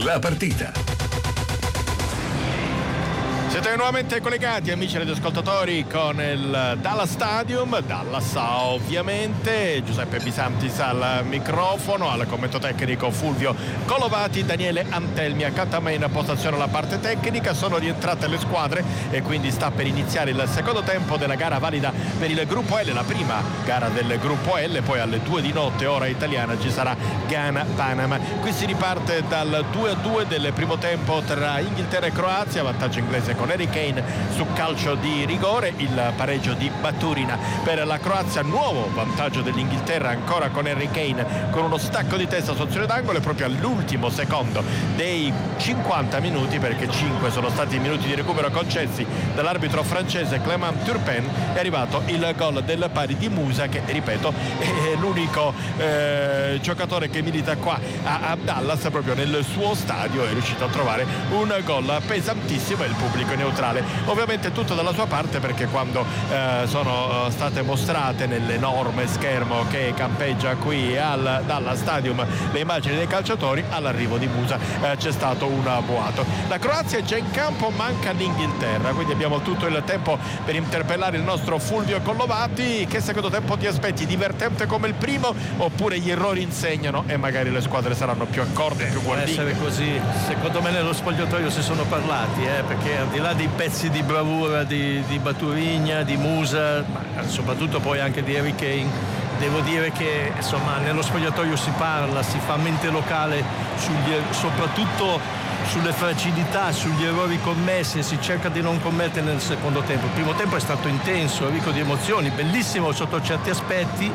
la partita. Siete nuovamente collegati, amici radioascoltatori, con il Dallas Stadium. Dallas ovviamente, Giuseppe Bisantis al microfono, al commento tecnico Fulvio Colovati, Daniele Antelmi accanto a me in postazione alla parte tecnica. Sono rientrate le squadre e quindi sta per iniziare il secondo tempo della gara valida per il gruppo L, la prima gara del gruppo L. Poi alle 2 di notte ora italiana ci sarà Ghana-Panama. Qui si riparte dal 2-2 del primo tempo tra Inghilterra e Croazia, vantaggio inglese con Harry Kane su calcio di rigore, il pareggio di Baturina per la Croazia, nuovo vantaggio dell'Inghilterra ancora con Harry Kane con uno stacco di testa su azione d'angolo, e proprio all'ultimo secondo dei 50 minuti, perché 5 sono stati i minuti di recupero concessi dall'arbitro francese Clément Turpin, è arrivato il gol del pari di Musa, che ripeto è l'unico giocatore che milita qua a Dallas, proprio nel suo stadio è riuscito a trovare un gol pesantissimo e il pubblico neutrale ovviamente tutto dalla sua parte, perché quando sono state mostrate nell'enorme schermo che campeggia qui al Dallas Stadium le immagini dei calciatori, all'arrivo di Musa c'è stato un boato. La Croazia è già in campo, manca l'Inghilterra, quindi abbiamo tutto il tempo per interpellare il nostro Fulvio Collovati. Che secondo tempo ti aspetti? Divertente come il primo, oppure gli errori insegnano e magari le squadre saranno più accorde, più guardine? Deve essere così. Secondo me nello spogliatoio si sono parlati, perché al di là dei pezzi di bravura di Baturina, di Musa, ma soprattutto poi anche di Harry Kane, devo dire che insomma nello spogliatoio si parla, si fa mente locale soprattutto sulle fragilità, sugli errori commessi, e si cerca di non commettere nel secondo tempo. Il primo tempo è stato intenso, ricco di emozioni, bellissimo sotto certi aspetti,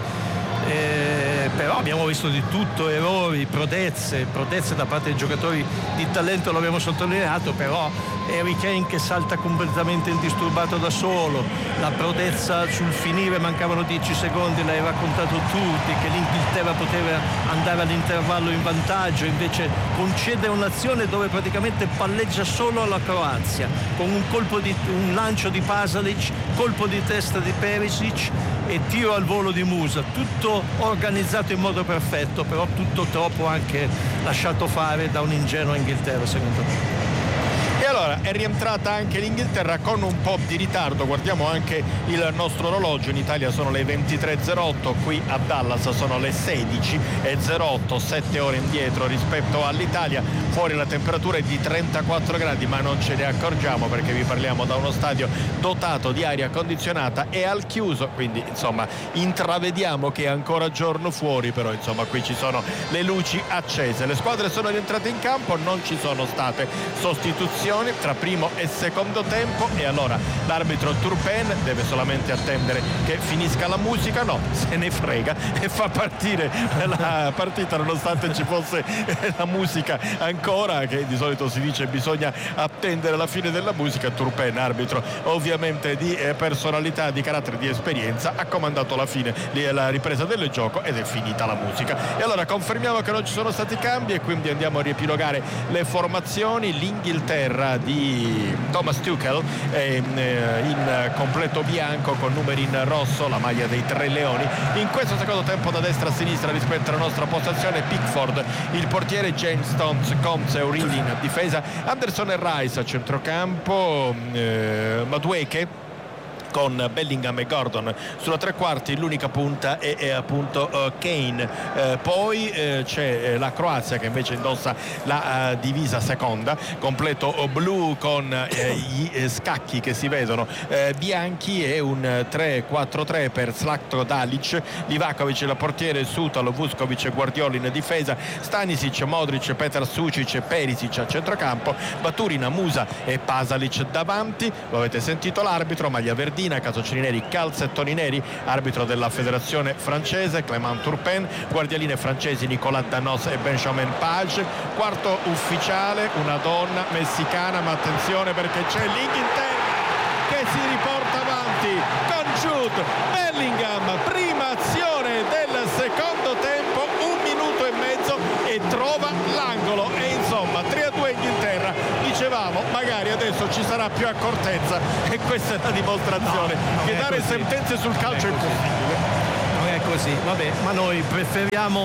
però abbiamo visto di tutto, errori, prodezze da parte dei giocatori di talento, lo abbiamo sottolineato, però Harry Kane che salta completamente indisturbato da solo, la prodezza sul finire, mancavano 10 secondi, l'hai raccontato tutti, che l'Inghilterra poteva andare all'intervallo in vantaggio, invece concede un'azione dove praticamente palleggia solo alla Croazia, con un lancio di Pasalic, colpo di testa di Perisic e tiro al volo di Musa, tutto organizzato in modo perfetto, però tutto troppo anche lasciato fare da un'ingenua Inghilterra, secondo me. E allora è rientrata anche l'Inghilterra con un po' di ritardo. Guardiamo anche il nostro orologio, in Italia sono le 23:08, qui a Dallas sono le 16:08, 7 ore indietro rispetto all'Italia. Fuori la temperatura è di 34 gradi, ma non ce ne accorgiamo perché vi parliamo da uno stadio dotato di aria condizionata e al chiuso, quindi insomma intravediamo che è ancora giorno fuori, però insomma qui ci sono le luci accese. Le squadre sono rientrate in campo, non ci sono state sostituzioni tra primo e secondo tempo, e allora l'arbitro Turpin deve solamente attendere che finisca la musica, no, se ne frega e fa partire la partita nonostante ci fosse la musica ancora, che di solito si dice bisogna attendere la fine della musica. Turpin, arbitro ovviamente di personalità, di carattere, di esperienza, ha comandato la fine, la ripresa del gioco ed è finita la musica. E allora confermiamo che non ci sono stati cambi e quindi andiamo a riepilogare le formazioni. L'Inghilterra di Thomas Tuchel in completo bianco con numeri in rosso, la maglia dei Tre Leoni. In questo secondo tempo da destra a sinistra rispetto alla nostra postazione Pickford, il portiere James Stones, Combs e O'Reilly in difesa, Anderson e Rice a centrocampo, Madueke con Bellingham e Gordon sulla tre quarti, l'unica punta è appunto Kane. Poi c'è la Croazia che invece indossa la divisa seconda, completo blu con gli scacchi che si vedono bianchi, e un 3-4-3 per Zlatko Dalic, Livakovic il portiere, Sutalo, Vuskovic e Guardiola in difesa, Stanisic, Modric, Petar Sucic e Perisic a centrocampo, Baturina, Musa e Pasalic davanti. Lo avete sentito l'arbitro, maglia verdina, calzoncini neri, calzettoni neri, arbitro della federazione francese Clément Turpin, guardialine francesi Nicolas Danos e Benjamin Page, quarto ufficiale una donna messicana, ma attenzione perché c'è l'Inghilterra che si riporta avanti con Jude Bellingham, prima azione del secondo tempo, 1 minuto e mezzo e trova l'angolo, e insomma 3-2 Inghilterra. Dicevamo magari adesso ci sarà più accortezza, e questa è la dimostrazione che dare sentenze sul calcio è impossibile. Non è così, vabbè, ma noi preferiamo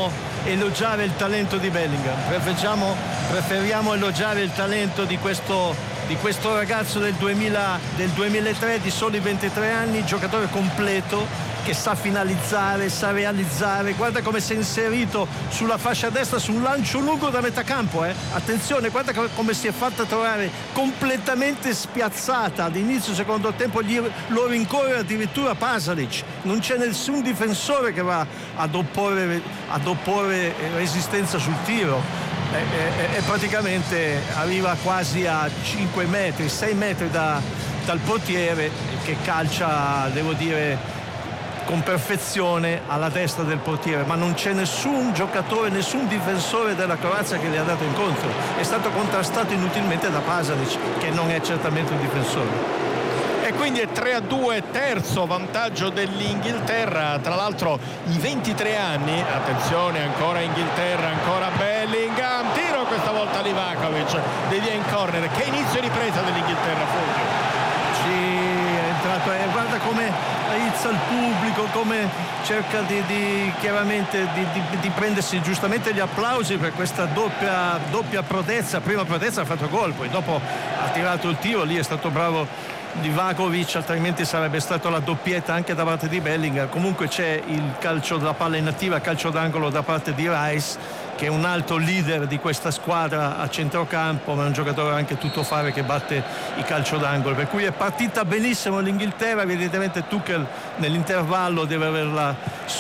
elogiare il talento di Bellingham, preferiamo elogiare il talento di questo ragazzo del 2003, di soli 23 anni, giocatore completo che sa finalizzare, sa realizzare. Guarda come si è inserito sulla fascia destra su un lancio lungo da metà campo, attenzione, guarda come si è fatta trovare completamente spiazzata all'inizio secondo tempo, lo rincorre addirittura Pasalic, non c'è nessun difensore che va ad opporre resistenza sul tiro. E praticamente arriva quasi a 5 metri, 6 metri dal portiere, che calcia, devo dire, con perfezione alla destra del portiere, ma non c'è nessun giocatore, nessun difensore della Croazia che le ha dato incontro. È stato contrastato inutilmente da Pasalic, che non è certamente un difensore. E quindi è 3-2, terzo vantaggio dell'Inghilterra. Tra l'altro i 23 anni, attenzione, ancora Inghilterra, ancora Bellingham, tiro questa volta Livakovic, devia in corner. Che inizio ripresa dell'Inghilterra, Fulvio? Sì, è entrato, guarda come aizza il pubblico, come cerca chiaramente di prendersi giustamente gli applausi per questa doppia prodezza. Prima prodezza ha fatto gol, poi dopo ha tirato il tiro, lì è stato bravo Livakovic, altrimenti sarebbe stata la doppietta anche da parte di Bellingham. Comunque c'è il calcio della palla inattiva, calcio d'angolo da parte di Rice, che è un alto leader di questa squadra a centrocampo, ma è un giocatore anche tuttofare che batte i calcio d'angolo, per cui è partita benissimo l'Inghilterra. Evidentemente Tuchel nell'intervallo deve averla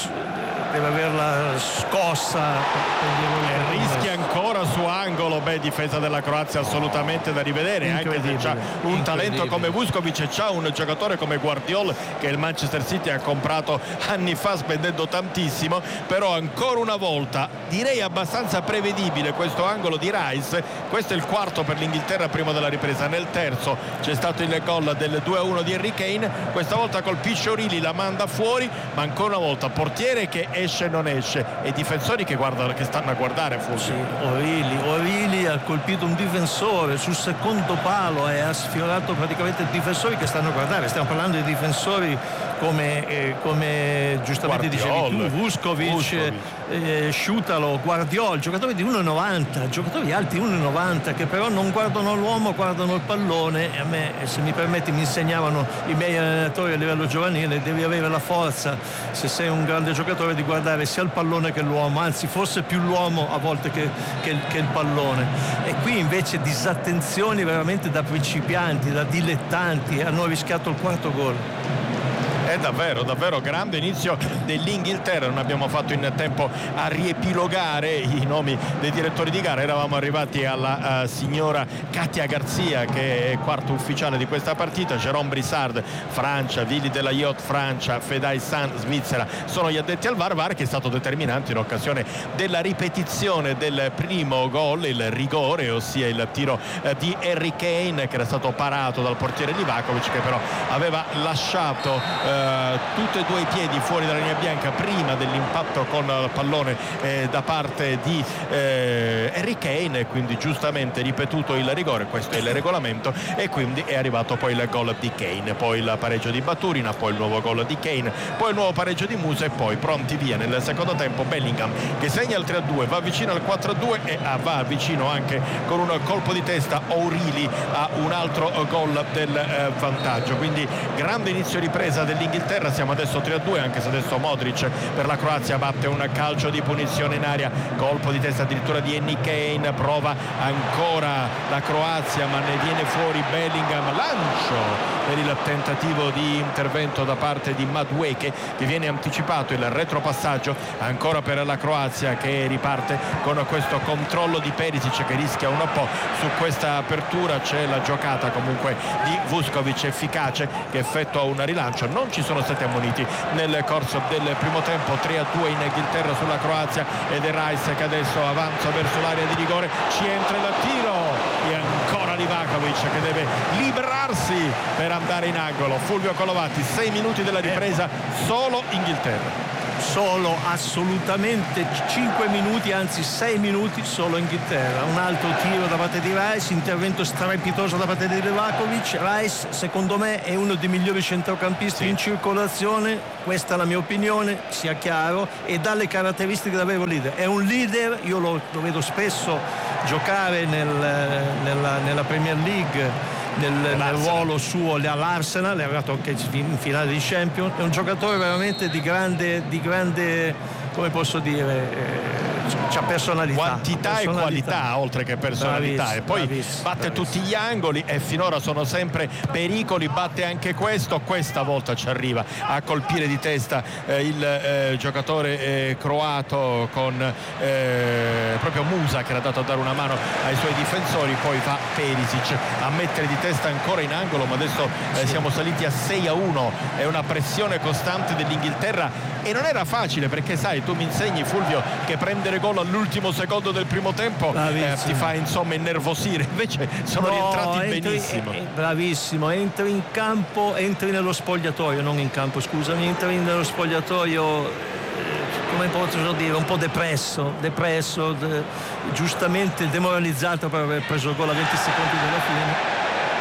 scossa, rischia ancora su angolo. Difesa della Croazia assolutamente da rivedere, anche se c'ha un talento come Vuskovic e c'ha un giocatore come Guardiol che il Manchester City ha comprato anni fa spendendo tantissimo. Però ancora una volta direi abbastanza prevedibile questo angolo di Rice. Questo è il quarto per l'Inghilterra prima della ripresa. Nel terzo c'è stato il gol del 2-1 di Harry Kane, questa volta colpisce O'Reilly, la manda fuori, ma ancora una volta portiere che esce e non esce e difensori che stanno a guardare. Sì, O'Reilly ha colpito un difensore sul secondo palo e ha sfiorato praticamente difensori che stanno a guardare. Stiamo parlando di difensori come giustamente dicevi tu, Vuskovic, Sciutalo, Guardiol, giocatori di 1,90, giocatori alti 1,90 che però non guardano l'uomo, guardano il pallone. E a me, se mi permetti, mi insegnavano i miei allenatori a livello giovanile: devi avere la forza, se sei un grande giocatore, di guardare sia il pallone che l'uomo, anzi forse più l'uomo a volte che il pallone. E qui invece disattenzioni veramente da principianti, da dilettanti, hanno rischiato il quarto gol. È davvero grande inizio dell'Inghilterra. Non abbiamo fatto in tempo a riepilogare i nomi dei direttori di gara. Eravamo arrivati alla signora Katia Garzia, che è quarto ufficiale di questa partita. Jérôme Brissard Francia, Willy Delayot Francia, Fedai San Svizzera sono gli addetti al VAR, che è stato determinante in occasione della ripetizione del primo gol, il rigore, ossia il tiro di Harry Kane, che era stato parato dal portiere Livakovic, che però aveva lasciato tutti e due i piedi fuori dalla linea bianca prima dell'impatto con il pallone da parte di Harry Kane, e quindi giustamente ripetuto il rigore. Questo è il regolamento, e quindi è arrivato poi il gol di Kane, poi il pareggio di Baturina, poi il nuovo gol di Kane, poi il nuovo pareggio di Musa, e poi pronti via nel secondo tempo Bellingham, che segna il 3-2, va vicino al 4-2 e va vicino anche con un colpo di testa O'Reilly a un altro gol del vantaggio. Quindi grande inizio ripresa dell'Inghilterra. Siamo adesso 3-2, anche se adesso Modric per la Croazia batte un calcio di punizione in aria, colpo di testa addirittura di Harry Kane, prova ancora la Croazia ma ne viene fuori Bellingham, lancio per il tentativo di intervento da parte di Madueke, che viene anticipato, il retropassaggio ancora per la Croazia, che riparte con questo controllo di Perisic che rischia un po' su questa apertura. C'è la giocata comunque di Vuskovic efficace, che effettua un rilancio. Non ci sono stati ammoniti nel corso del primo tempo. 3-2 in Inghilterra sulla Croazia, ed è Rice che adesso avanza verso l'area di rigore, ci entra il tiro e ancora Livakovic che deve librarsi per andare in angolo. Fulvio Colovati, 6 minuti della ripresa, solo Inghilterra. solo assolutamente 5 minuti, anzi 6 minuti solo Inghilterra. Un altro tiro da parte di Rice, intervento strepitoso da parte di Livakovic. Rice secondo me è uno dei migliori centrocampisti in circolazione, questa è la mia opinione, sia chiaro, e dalle caratteristiche da vero leader. È un leader, io lo vedo spesso giocare nella Premier League, nel ruolo suo all'Arsenal, è arrivato anche in finale di Champions. È un giocatore veramente di grande, come posso dire, c'ha personalità, quantità e qualità oltre che personalità, bravissimo, e poi bravissimo, batte tutti gli angoli e finora sono sempre pericoli, batte anche questa volta ci arriva a colpire di testa il giocatore croato con proprio Musa, che era dato a dare una mano ai suoi difensori. Poi va Perisic a mettere di testa ancora in angolo, ma adesso siamo saliti a 6-1, è una pressione costante dell'Inghilterra e non era facile, perché sai, tu mi insegni, Fulvio, che prendere gol all'ultimo secondo del primo tempo ti fa insomma innervosire, invece sono rientrati benissimo. Bravissimo, entri in campo, entri nello spogliatoio, non in campo, scusami, entri nello spogliatoio, come posso dire, un po' depresso, giustamente demoralizzato per aver preso il gol a 20 secondi dalla fine.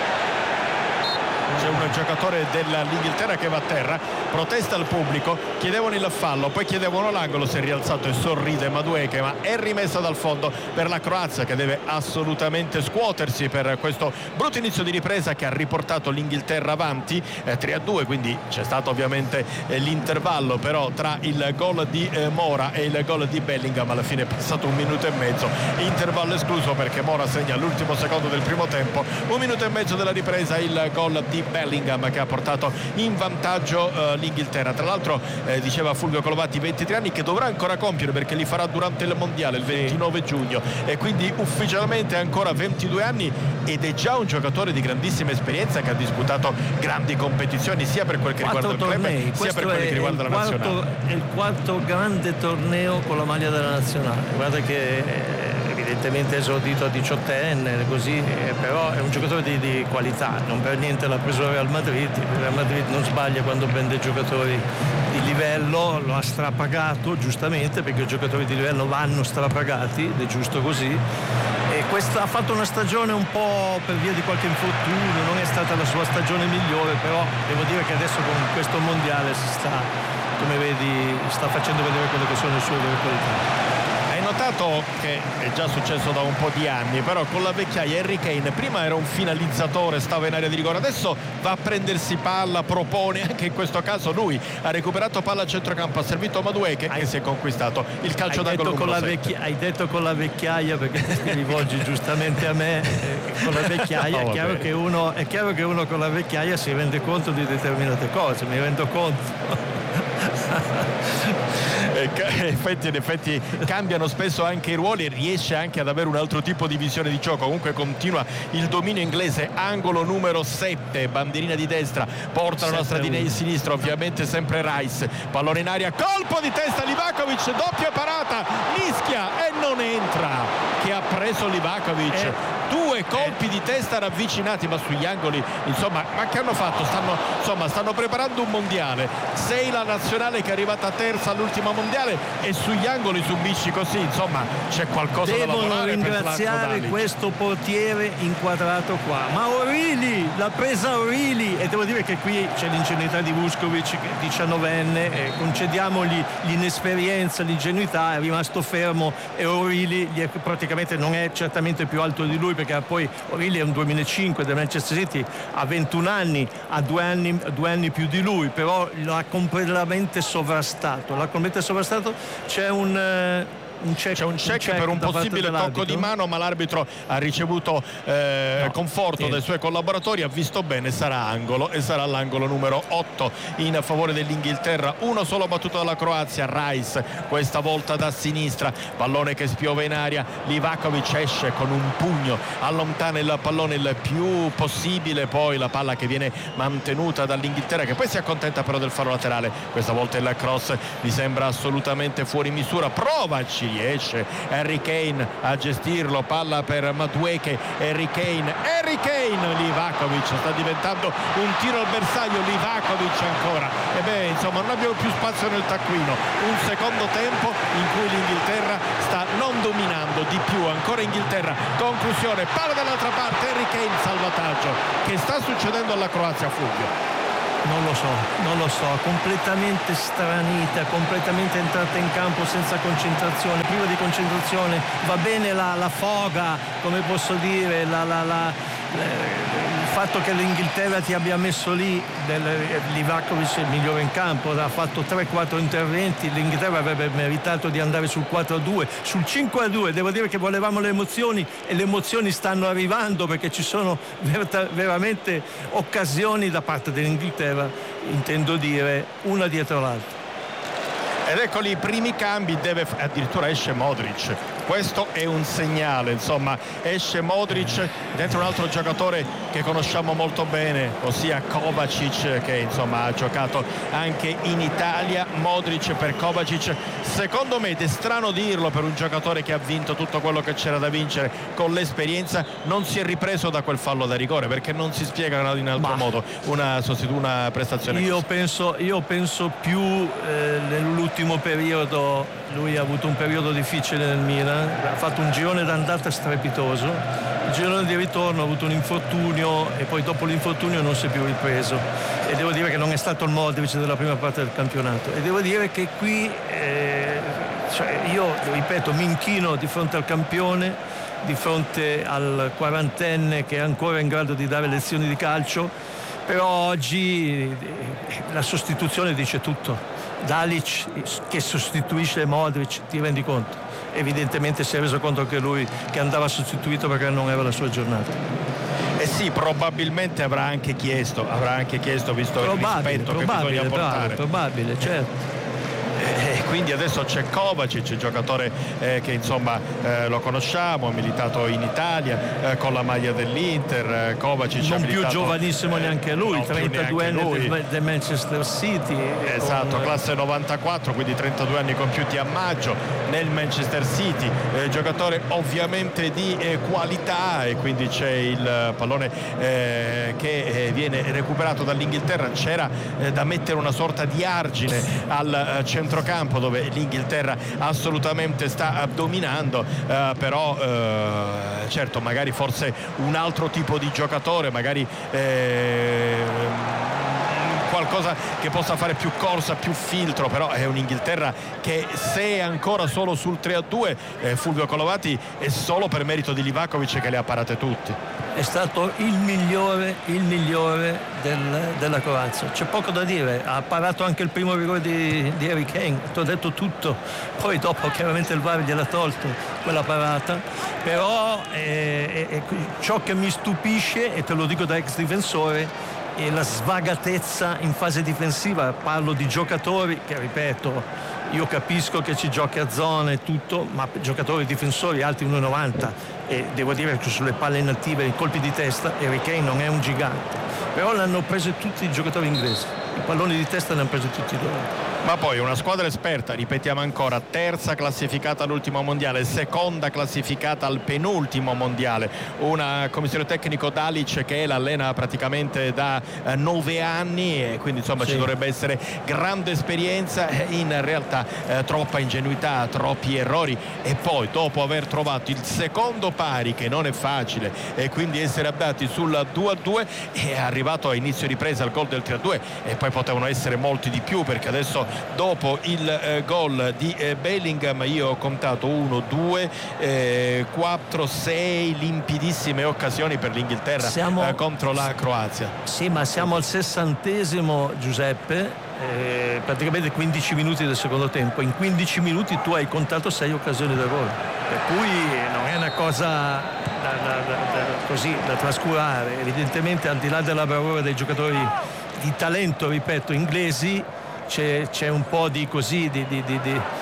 C'è un giocatore dell'Inghilterra che va a terra, protesta il pubblico, chiedevano il fallo, poi chiedevano l'angolo, si è rialzato e sorride Madueke, ma è rimessa dal fondo per la Croazia, che deve assolutamente scuotersi per questo brutto inizio di ripresa che ha riportato l'Inghilterra avanti 3-2, quindi c'è stato ovviamente l'intervallo, però tra il gol di Mora e il gol di Bellingham alla fine è passato 1 minuto e mezzo, intervallo escluso perché Mora segna all'ultimo secondo del primo tempo, 1 minuto e mezzo della ripresa il gol di Bellingham che ha portato in vantaggio l'Inghilterra. Tra l'altro diceva Fulvio Colovatti, 23 anni che dovrà ancora compiere, perché li farà durante il mondiale il 29 giugno, e quindi ufficialmente ancora 22 anni, ed è già un giocatore di grandissima esperienza che ha disputato grandi competizioni sia per quel che riguarda il club sia per quelli che riguarda la nazionale. È il quarto grande torneo con la maglia della nazionale, guarda che evidentemente esordito a 18enne così, però è un giocatore di qualità, non per niente l'ha preso il Real Madrid non sbaglia quando prende giocatori di livello, lo ha strapagato giustamente, perché i giocatori di livello vanno strapagati ed è giusto così, e questa ha fatto una stagione un po' per via di qualche infortunio, non è stata la sua stagione migliore, però devo dire che adesso con questo mondiale come vedi, sta facendo vedere quelle che sono le sue vere qualità. Notato che è già successo da un po' di anni, però con la vecchiaia Harry Kane prima era un finalizzatore, stava in area di rigore, adesso va a prendersi palla, propone, anche in questo caso lui ha recuperato palla a centrocampo, ha servito Madueke che si è conquistato il calcio d'angolo numero 7. Hai detto con la vecchiaia perché ti rivolgi giustamente a me, con la vecchiaia è chiaro che uno con la vecchiaia si rende conto di determinate cose, mi rendo conto. In effetti cambiano spesso anche i ruoli e riesce anche ad avere un altro tipo di visione di gioco. Comunque continua il dominio inglese, angolo numero 7, bandierina di destra, porta la nostra di sinistra, ovviamente sempre Rice, pallone in aria, colpo di testa Livakovic, doppia parata, mischia e non entra, che ha preso Livakovic. 2 colpi di testa ravvicinati, ma sugli angoli insomma, ma che hanno fatto? Stanno preparando un mondiale, sei la nazionale che è arrivata terza all'ultima mondiale e sugli angoli subisci così, insomma c'è qualcosa da lavorare. Devono ringraziare questo portiere inquadrato qua, ma O'Reilly l'ha presa O'Reilly, e devo dire che qui c'è l'ingenuità di Vuskovic, 19enne, concediamogli l'inesperienza, l'ingenuità, è rimasto fermo, e O'Reilly praticamente non è certamente più alto di lui, perché poi O'Reilly è un 2005 del Manchester City, ha 21 anni, ha 2 anni più di lui, però l'ha completamente sovrastato. C'è un check per un possibile tocco di mano, ma l'arbitro ha ricevuto conforto dai suoi collaboratori, ha visto bene, sarà angolo, e sarà l'angolo numero 8 in favore dell'Inghilterra. Uno solo battuto dalla Croazia, Rice questa volta da sinistra, pallone che spiove in aria, Livakovic esce con un pugno, allontana il pallone il più possibile, poi la palla che viene mantenuta dall'Inghilterra, che poi si accontenta però del fallo laterale. Questa volta il cross mi sembra assolutamente fuori misura, provaci riesce Harry Kane a gestirlo, palla per Madueke, Harry Kane, Livakovic sta diventando un tiro al bersaglio, Livakovic ancora, e insomma non abbiamo più spazio nel taccuino, un secondo tempo in cui l'Inghilterra sta non dominando di più, ancora Inghilterra, conclusione, palla dall'altra parte, Harry Kane, salvataggio. Che sta succedendo alla Croazia, Fulvio? Non lo so, completamente stranita, completamente entrata in campo senza concentrazione, priva di concentrazione. Va bene la foga, come posso dire, il fatto che l'Inghilterra ti abbia messo lì, Livakovic è il migliore in campo, ha fatto 3-4 interventi, l'Inghilterra avrebbe meritato di andare sul 4-2, sul 5-2. Devo dire che volevamo le emozioni e le emozioni stanno arrivando, perché ci sono veramente occasioni da parte dell'Inghilterra, intendo dire, una dietro l'altra. Ed eccoli i primi cambi, addirittura esce Modric, questo è un segnale, insomma, esce Modric, dentro un altro giocatore che conosciamo molto bene, ossia Kovacic, che insomma ha giocato anche in Italia. Modric per Kovacic, secondo me, ed è strano dirlo per un giocatore che ha vinto tutto quello che c'era da vincere con l'esperienza, non si è ripreso da quel fallo da rigore, perché non si spiega in altro modo una prestazione così. Io penso più nell'ultimo periodo. Lui ha avuto un periodo difficile nel Milan, ha fatto un girone d'andata strepitoso, il girone di ritorno ha avuto un infortunio e poi dopo l'infortunio non si è più ripreso, e devo dire che non è stato il Modric della prima parte del campionato, e devo dire che qui io ripeto, mi inchino di fronte al campione, di fronte al quarantenne che è ancora in grado di dare lezioni di calcio, però oggi la sostituzione dice tutto. Dalic che sostituisce Modric, ti rendi conto? Evidentemente si è reso conto anche lui che andava sostituito perché non era la sua giornata. Eh sì, probabilmente avrà anche chiesto visto il rispetto che bisogna portare. Probabile, certo. Quindi adesso c'è Kovacic, il giocatore che insomma lo conosciamo, ha militato in Italia con la maglia dell'Inter. Kovacic non più giovanissimo neanche lui, 32enne del Manchester City. Esatto, classe 94, quindi 32 anni compiuti a maggio nel Manchester City. Giocatore ovviamente di qualità, e quindi c'è il pallone che viene recuperato dall'Inghilterra. C'era da mettere una sorta di argine al centrocampo, dove l'Inghilterra assolutamente sta dominando, però certo, magari forse un altro tipo di giocatore, magari qualcosa che possa fare più corsa, più filtro, però è un'Inghilterra che, se è ancora solo sul 3-2, Fulvio Colovati, è solo per merito di Livakovic, che le ha parate tutte. È stato il migliore della Croazia, c'è poco da dire. Ha parato anche il primo rigore di Harry Kane, ti ho detto tutto, poi dopo chiaramente il VAR gliel'ha tolto quella parata, però ciò che mi stupisce, e te lo dico da ex difensore, e la svagatezza in fase difensiva. Parlo di giocatori che, ripeto, io capisco che ci giochi a zone e tutto, ma giocatori difensori alti 1,90, e devo dire che sulle palle inattive, i colpi di testa, Harry Kane non è un gigante, però l'hanno prese tutti i giocatori inglesi, i palloni di testa li hanno presi tutti loro. Ma poi una squadra esperta, ripetiamo ancora, terza classificata all'ultimo mondiale, seconda classificata al penultimo mondiale, una commissione tecnico Dalic che l'allena praticamente da 9 anni, e quindi insomma ci dovrebbe essere grande esperienza. In realtà troppa ingenuità, troppi errori, e poi dopo aver trovato il secondo pari, che non è facile, e quindi essere andati sul 2-2, è arrivato a inizio ripresa al gol del 3-2, e poi potevano essere molti di più, perché adesso, dopo il gol di Bellingham, io ho contato 1, 2, 4, 6 limpidissime occasioni per l'Inghilterra contro la Croazia. Sì, ma siamo al 60esimo, Giuseppe, praticamente 15 minuti del secondo tempo. In 15 minuti tu hai contato 6 occasioni da gol, per cui non è una cosa da trascurare. Evidentemente, al di là della bravura dei giocatori di talento, ripeto, inglesi, c'è un po' di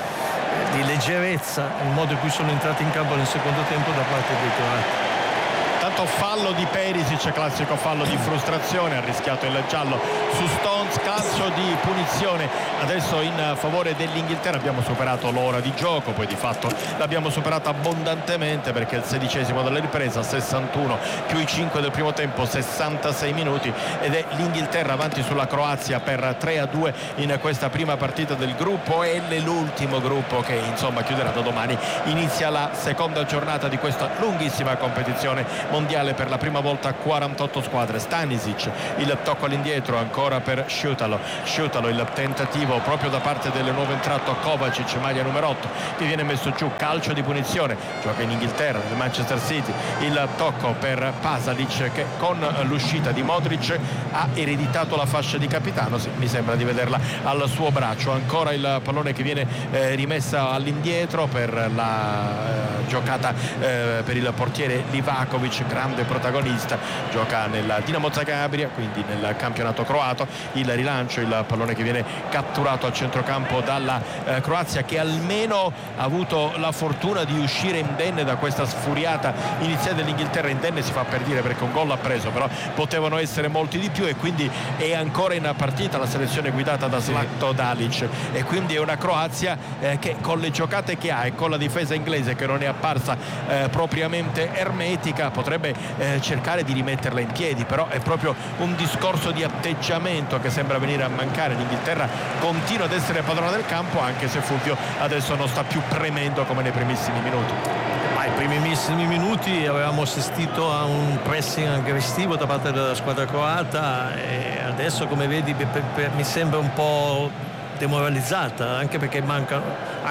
leggerezza nel modo in cui sono entrati in campo nel secondo tempo da parte dei croati. Tanto fallo di Perisic, classico fallo di frustrazione, ha rischiato il giallo su Stones, calcio di punizione adesso in favore dell'Inghilterra. Abbiamo superato l'ora di gioco, poi di fatto l'abbiamo superata abbondantemente, perché il 16° della ripresa, 61 più i 5 del primo tempo, 66 minuti, ed è l'Inghilterra avanti sulla Croazia per 3-2 in questa prima partita del gruppo L, l'ultimo gruppo che insomma chiuderà da domani. Inizia la seconda giornata di questa lunghissima competizione mondiale, per la prima volta 48 squadre. Stanisic, il tocco all'indietro ancora per Sciutalo, il tentativo proprio da parte del nuovo entrato Kovacic, maglia numero 8, che viene messo giù, calcio di punizione, gioca in Inghilterra, nel Manchester City, il tocco per Pasalic, che con l'uscita di Modric ha ereditato la fascia di capitano, sì, mi sembra di vederla al suo braccio. Ancora il pallone che viene rimessa all'indietro per la giocata per il portiere Livakovic, grande protagonista, gioca nel Dinamo Zagabria, quindi nel campionato croato. Il rilancio, il pallone che viene catturato a centrocampo dalla Croazia, che almeno ha avuto la fortuna di uscire indenne da questa sfuriata iniziale dell'Inghilterra. Indenne si fa per dire, perché un gol ha preso, però potevano essere molti di più, e quindi è ancora in partita la selezione guidata da Zlatko Dalic, e quindi è una Croazia che con le giocate che ha e con la difesa inglese che non è apparsa propriamente ermetica potrebbe cercare di rimetterla in piedi, però è proprio un discorso di atteggiamento che sembra venire a mancare. L'Inghilterra continua ad essere padrona del campo, anche se Fulvio adesso non sta più premendo come nei primissimi minuti. Ma ai primissimi minuti avevamo assistito a un pressing aggressivo da parte della squadra croata, e adesso, come vedi, mi sembra un po' demoralizzata, anche perché mancano,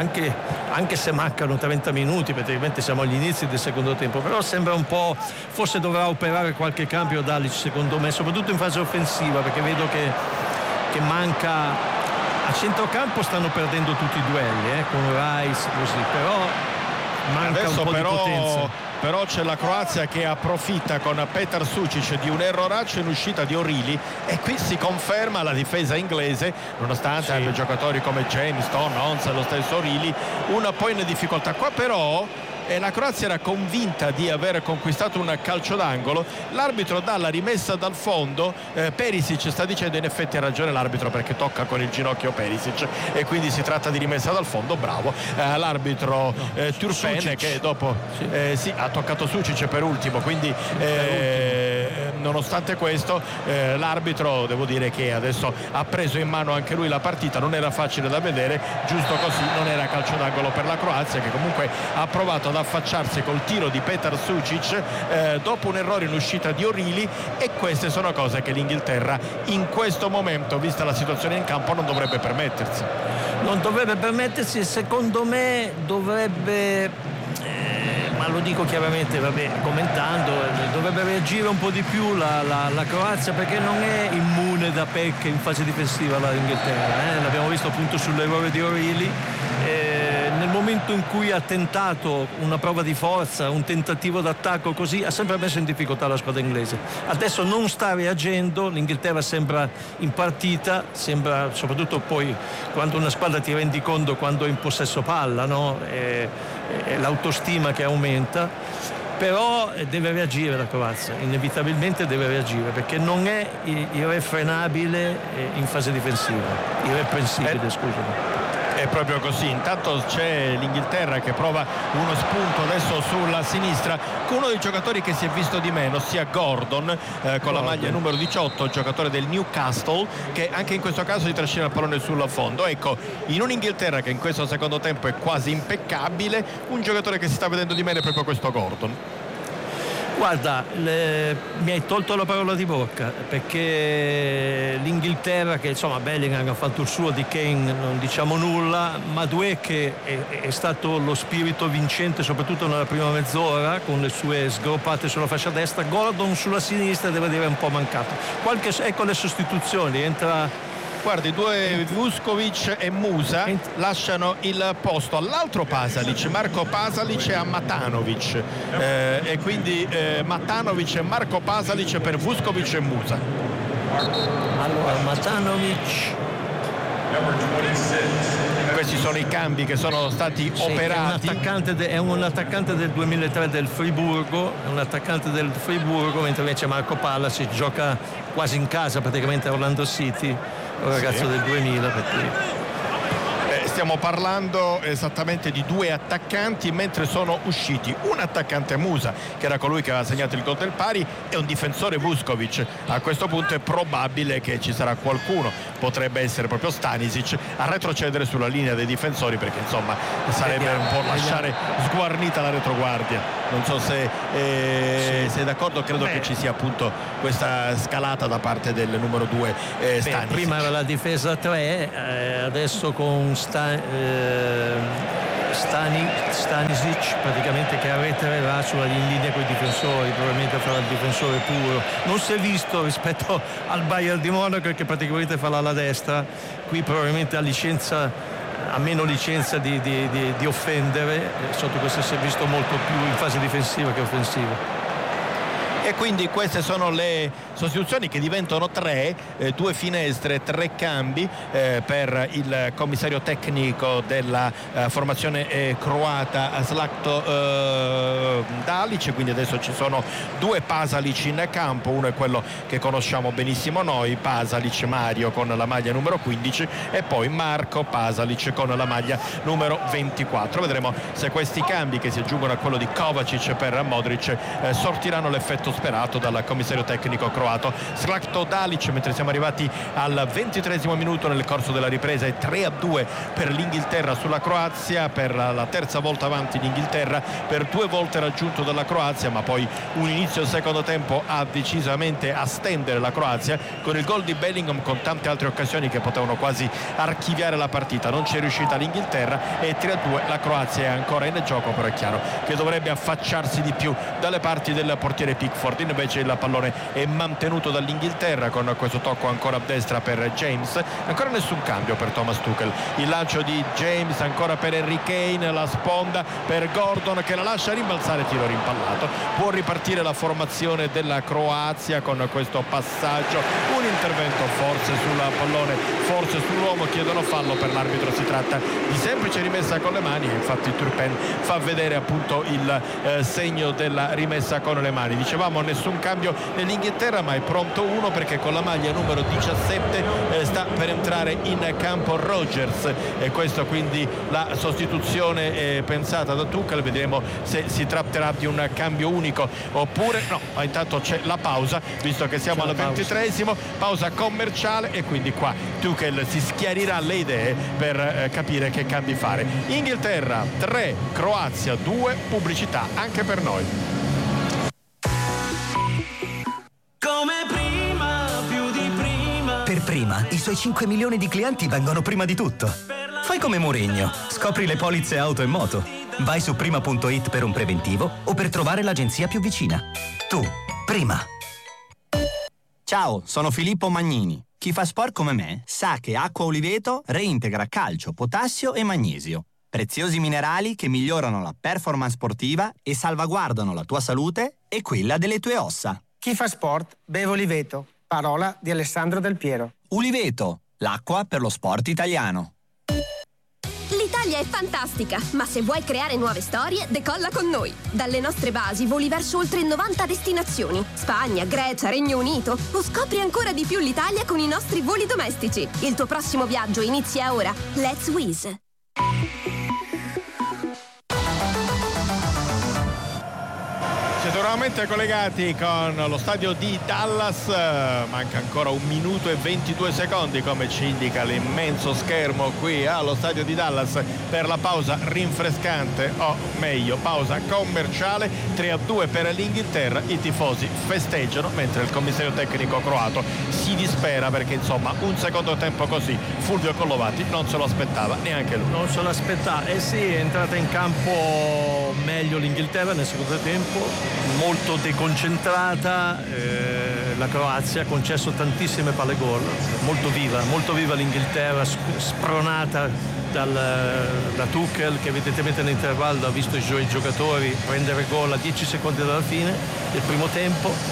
anche se mancano 30 minuti, praticamente siamo agli inizi del secondo tempo, però sembra un po', forse dovrà operare qualche cambio Dalic, secondo me, soprattutto in fase offensiva, perché vedo che manca. A centrocampo stanno perdendo tutti i duelli, con Rice così, però manca adesso un po' di potenza. Però c'è la Croazia che approfitta con Petar Sucic di un erroraccio in uscita di Orili, e qui si conferma la difesa inglese, nonostante abbia giocatori come James, Stone, Ons, lo stesso Orili, una po' in difficoltà. Qua però la Croazia era convinta di aver conquistato un calcio d'angolo, l'arbitro dà la rimessa dal fondo, Perisic sta dicendo, in effetti ha ragione l'arbitro, perché tocca con il ginocchio Perisic e quindi si tratta di rimessa dal fondo, bravo l'arbitro Turpen, che dopo ha toccato Sucic per ultimo, quindi nonostante questo l'arbitro, devo dire che adesso ha preso in mano anche lui la partita, non era facile da vedere, giusto così, non era calcio d'angolo per la Croazia, che comunque ha provato ad affacciarsi col tiro di Petar Sucic dopo un errore in uscita di Orili, e queste sono cose che l'Inghilterra in questo momento, vista la situazione in campo, non dovrebbe permettersi. Secondo me dovrebbe, ma lo dico chiaramente, commentando, dovrebbe reagire un po' di più la Croazia, perché non è immune da pecche in fase difensiva l'Inghilterra, l'abbiamo visto appunto sull'errore di Orili. Nel momento in cui ha tentato una prova di forza, un tentativo d'attacco così, ha sempre messo in difficoltà la squadra inglese. Adesso non sta reagendo, l'Inghilterra sembra in partita, sembra soprattutto poi quando una squadra, ti rendi conto quando è in possesso palla, no? È l'autostima che aumenta, però deve reagire la Croazia, inevitabilmente deve reagire, perché non è irrefrenabile in fase difensiva, irreprensibile, scusami. È proprio così. Intanto c'è l'Inghilterra che prova uno spunto adesso sulla sinistra con uno dei giocatori che si è visto di meno, ossia Gordon, con la maglia numero 18, giocatore del Newcastle, che anche in questo caso si trascina il pallone sul fondo. Ecco, in un'Inghilterra che in questo secondo tempo è quasi impeccabile, un giocatore che si sta vedendo di meno è proprio questo Gordon. Guarda, mi hai tolto la parola di bocca, perché l'Inghilterra, che insomma Bellingham ha fatto il suo, di Kane non diciamo nulla, Madueke è stato lo spirito vincente soprattutto nella prima mezz'ora con le sue sgroppate sulla fascia destra. Gordon sulla sinistra devo dire è un po' mancato. Ecco le sostituzioni, entra. Guardi, due Vuskovic e Musa lasciano il posto all'altro Pasalic, Marco Pasalic e a Matanovic, e quindi Matanovic e Marco Pasalic per Vuskovic e Musa. Allora Matanovic Questi sono i cambi che sono stati operati. È un attaccante del 2003 del Friburgo, mentre invece Marco Pallasic gioca quasi in casa praticamente a Orlando City, un ragazzo del 2000, per cui stiamo parlando esattamente di due attaccanti, mentre sono usciti un attaccante Musa, che era colui che aveva segnato il gol del pari, e un difensore Vuskovic. A questo punto è probabile che ci sarà qualcuno, potrebbe essere proprio Stanisic, a retrocedere sulla linea dei difensori, perché insomma sarebbe un po' lasciare sguarnita la retroguardia. Non so se sei d'accordo, credo che ci sia appunto questa scalata da parte del numero 2 Stanisic. Prima era la difesa 3, adesso con Stanisic praticamente che arretrerà in linea con i difensori, probabilmente farà il difensore puro. Non si è visto rispetto al Bayern di Monaco, che praticamente fa l'ala destra. Qui probabilmente ha meno licenza di offendere, sotto questo si è visto molto più in fase difensiva che offensiva. E quindi queste sono le sostituzioni, che diventano 3, 2 finestre, 3 cambi per il commissario tecnico della formazione croata Zlatko Dalic. Quindi adesso ci sono 2 Pasalic in campo, uno è quello che conosciamo benissimo noi, Pasalic Mario con la maglia numero 15, e poi Marco Pasalic con la maglia numero 24. Vedremo se questi cambi, che si aggiungono a quello di Kovacic per Modric, sortiranno l'effetto sperato dal commissario tecnico croato. Zlatko Dalic, mentre siamo arrivati al 23esimo minuto nel corso della ripresa, è 3-2 per l'Inghilterra sulla Croazia, per la terza volta avanti l'Inghilterra, per 2 volte raggiunto dalla Croazia, ma poi un inizio secondo tempo ha decisamente a stendere la Croazia, con il gol di Bellingham, con tante altre occasioni che potevano quasi archiviare la partita. Non c'è riuscita l'Inghilterra, e 3-2 la Croazia è ancora in gioco, però è chiaro che dovrebbe affacciarsi di più dalle parti del portiere Pickford. Invece il pallone è mantenuto dall'Inghilterra, con questo tocco ancora a destra per James. Ancora nessun cambio per Thomas Tuchel. Il lancio di James ancora per Harry Kane, la sponda per Gordon che la lascia rimbalzare, tiro rimpallato. Può ripartire la formazione della Croazia con questo passaggio, un intervento forse sul pallone, forse sull'uomo, chiedono fallo per l'arbitro. Si tratta di semplice rimessa con le mani, e infatti Turpin fa vedere appunto il segno della rimessa con le mani. Dicevamo nessun cambio nell'Inghilterra, ma è pronto uno, perché con la maglia numero 17 sta per entrare in campo Rodgers, e questo quindi la sostituzione pensata da Tuchel. Vedremo se si tratterà di un cambio unico oppure no. Ma intanto c'è la pausa, visto che siamo al 23esimo, pausa commerciale, e quindi qua Tuchel si schiarirà le idee per capire che cambi fare. Inghilterra 3, Croazia 2, pubblicità anche per noi. Per Prima, i suoi 5 milioni di clienti vengono prima di tutto. Fai come Mourinho, scopri le polizze auto e moto. Vai su prima.it per un preventivo o per trovare l'agenzia più vicina. Tu, Prima. Ciao, sono Filippo Magnini. Chi fa sport come me sa che Acqua Oliveto reintegra calcio, potassio e magnesio. Preziosi minerali che migliorano la performance sportiva e salvaguardano la tua salute e quella delle tue ossa. Chi fa sport beve Oliveto. Parola di Alessandro Del Piero. Uliveto, l'acqua per lo sport italiano. L'Italia è fantastica, ma se vuoi creare nuove storie, decolla con noi. Dalle nostre basi voli verso oltre 90 destinazioni. Spagna, Grecia, Regno Unito. O scopri ancora di più l'Italia con i nostri voli domestici. Il tuo prossimo viaggio inizia ora. Let's Wizz. Siete nuovamente collegati con lo stadio di Dallas. Manca ancora 1 minuto e 22 secondi, come ci indica l'immenso schermo qui allo stadio di Dallas, per la pausa rinfrescante, o meglio pausa commerciale. 3-2 per l'Inghilterra. I tifosi festeggiano, mentre il commissario tecnico croato si dispera, perché insomma un secondo tempo così Fulvio Collovati non se lo aspettava neanche lui. Non se lo aspettava, sì, è entrata in campo meglio l'Inghilterra nel secondo tempo, molto deconcentrata. La Croazia ha concesso tantissime palle gol, molto viva l'Inghilterra, spronata da Tuchel, che evidentemente nell'intervallo ha visto i suoi giocatori prendere gol a 10 secondi dalla fine del primo tempo.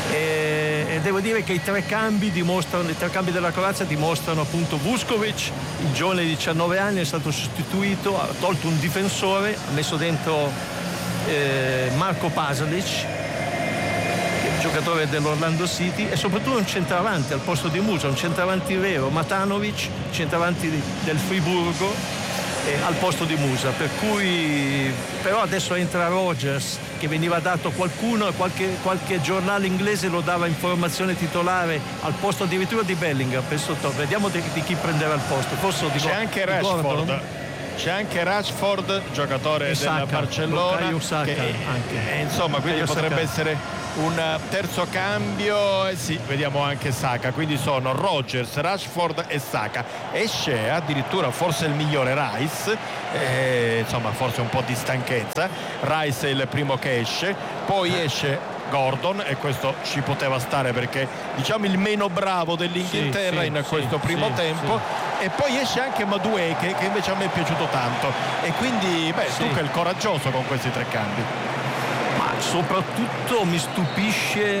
E devo dire che i tre cambi della Croazia dimostrano appunto Vuskovic, il giovane di 19 anni, è stato sostituito, ha tolto un difensore, ha messo dentro Marko Pasalic, che è il giocatore dell'Orlando City, e soprattutto un centravanti al posto di Musa, un centravanti vero, Matanovic, centravanti del Friburgo, al posto di Musa, per cui però adesso entra Rogers, che veniva dato qualche giornale inglese lo dava in formazione titolare al posto addirittura di Bellingham. Vediamo di chi prenderà il posto, forse c'è anche Rashford. C'è anche Rashford, giocatore del Barcellona, insomma, quindi potrebbe essere un terzo cambio. Sì, vediamo anche Saka, quindi sono Rogers, Rashford e Saka. Esce addirittura forse il migliore Rice, insomma forse un po' di stanchezza. Rice è il primo che esce, poi esce Gordon, e questo ci poteva stare perché diciamo il meno bravo dell'Inghilterra in questo primo tempo. E poi esce anche Madueke, che invece a me è piaciuto tanto, e quindi Tuchel coraggioso con questi tre cambi. Ma soprattutto mi stupisce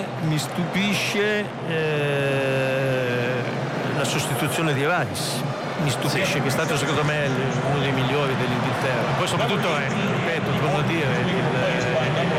la sostituzione di Rice. Mi stupisce, che è stato secondo me uno dei migliori dell'Inghilterra. Poi soprattutto ripeto, torno a dire,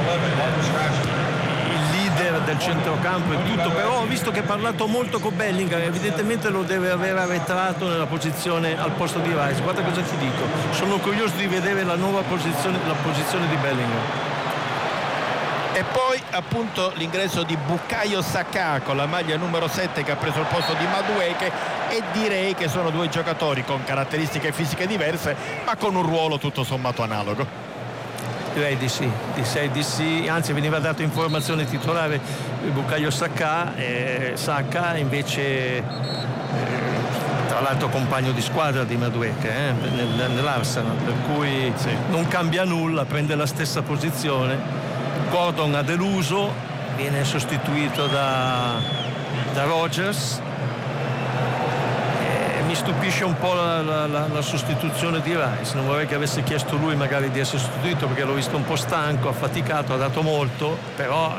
del centrocampo e tutto, però ho visto che ha parlato molto con Bellingham, evidentemente lo deve aver arretrato nella posizione al posto di Rice. Guarda cosa ti dico, sono curioso di vedere la nuova posizione, la posizione di Bellingham. E poi appunto l'ingresso di Bukayo Saka con la maglia numero 7, che ha preso il posto di Madueke, e direi che sono due giocatori con caratteristiche fisiche diverse ma con un ruolo tutto sommato analogo. Direi di sì, anzi veniva dato informazione titolare Bukayo Saka, Saka invece tra l'altro compagno di squadra di Madueke nell'Arsenal, per cui non cambia nulla, prende la stessa posizione. Gordon ha deluso, viene sostituito da Rogers. Mi stupisce un po' la sostituzione di Rice, non vorrei che avesse chiesto lui magari di essere sostituito, perché l'ho visto un po' stanco, affaticato, ha dato molto, però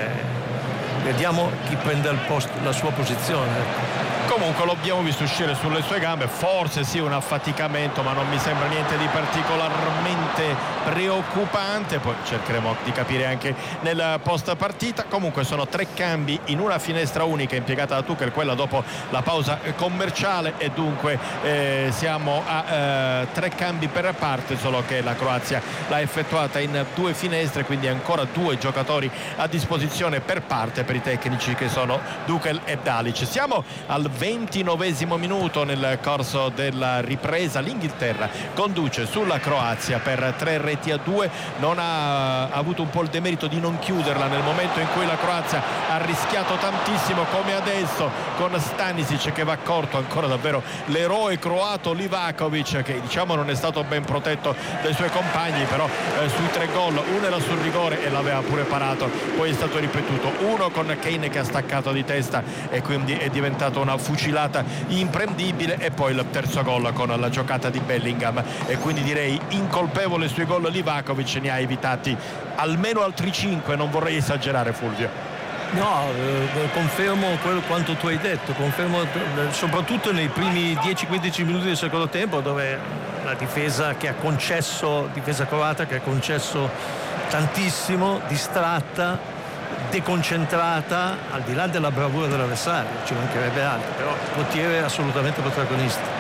vediamo chi prende la sua posizione. Comunque lo abbiamo visto uscire sulle sue gambe, forse sì un affaticamento, ma non mi sembra niente di particolarmente preoccupante. Poi cercheremo di capire anche nel post partita. Comunque sono tre cambi in una finestra unica impiegata da Tuchel, quella dopo la pausa commerciale, e dunque siamo a tre cambi per parte, solo che la Croazia l'ha effettuata in due finestre, quindi ancora due giocatori a disposizione per parte per i tecnici che sono Tuchel e Dalic. Siamo al 29esimo minuto nel corso della ripresa. L'Inghilterra conduce sulla Croazia per 3-2, non ha avuto un po' il demerito di non chiuderla nel momento in cui la Croazia ha rischiato tantissimo, come adesso con Stanisic che va corto, ancora davvero l'eroe croato Livakovic, che diciamo non è stato ben protetto dai suoi compagni, però sui tre gol uno era sul rigore e l'aveva pure parato, poi è stato ripetuto, uno con Kane che ha staccato di testa e quindi è diventato una fucilata imprendibile, e poi il terzo gol con la giocata di Bellingham, e quindi direi incolpevole sui gol Livakovic, ne ha evitati almeno altri 5, non vorrei esagerare, Fulvio. No, confermo quanto tu hai detto, confermo soprattutto nei primi 10-15 minuti del secondo tempo, dove la difesa croata che ha concesso tantissimo, distratta, deconcentrata, al di là della bravura dell'avversario, ci mancherebbe altro, però portiere assolutamente protagonista.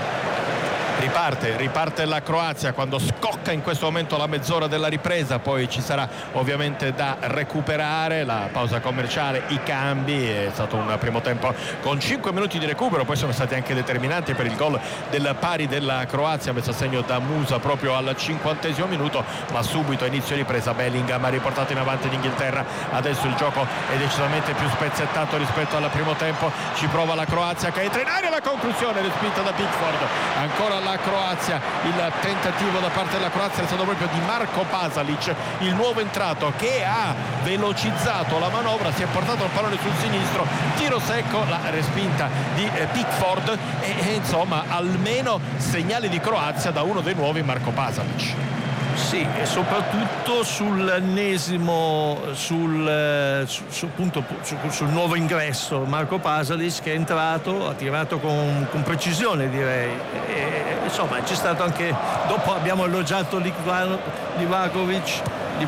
Riparte la Croazia quando scocca in questo momento la mezz'ora della ripresa, poi ci sarà ovviamente da recuperare, la pausa commerciale, i cambi. È stato un primo tempo con 5 minuti di recupero, poi sono stati anche determinanti per il gol del pari della Croazia, messo a segno da Musa proprio al 50esimo minuto, ma subito a inizio ripresa Bellingham ha riportato in avanti l'Inghilterra. Adesso il gioco è decisamente più spezzettato rispetto al primo tempo, ci prova la Croazia che entra in aria, la conclusione respinta da Pickford. Ancora la Croazia, il tentativo da parte della Croazia è stato proprio di Marko Pasalic, il nuovo entrato, che ha velocizzato la manovra, si è portato il pallone sul sinistro, tiro secco, la respinta di Pickford, e insomma almeno segnali di Croazia da uno dei nuovi, Marko Pasalic. Sì, e soprattutto sull'ennesimo, sul nuovo ingresso Marco Pasalic, che è entrato, ha tirato con precisione, direi. E, insomma, c'è stato anche, dopo abbiamo elogiato Livakovic,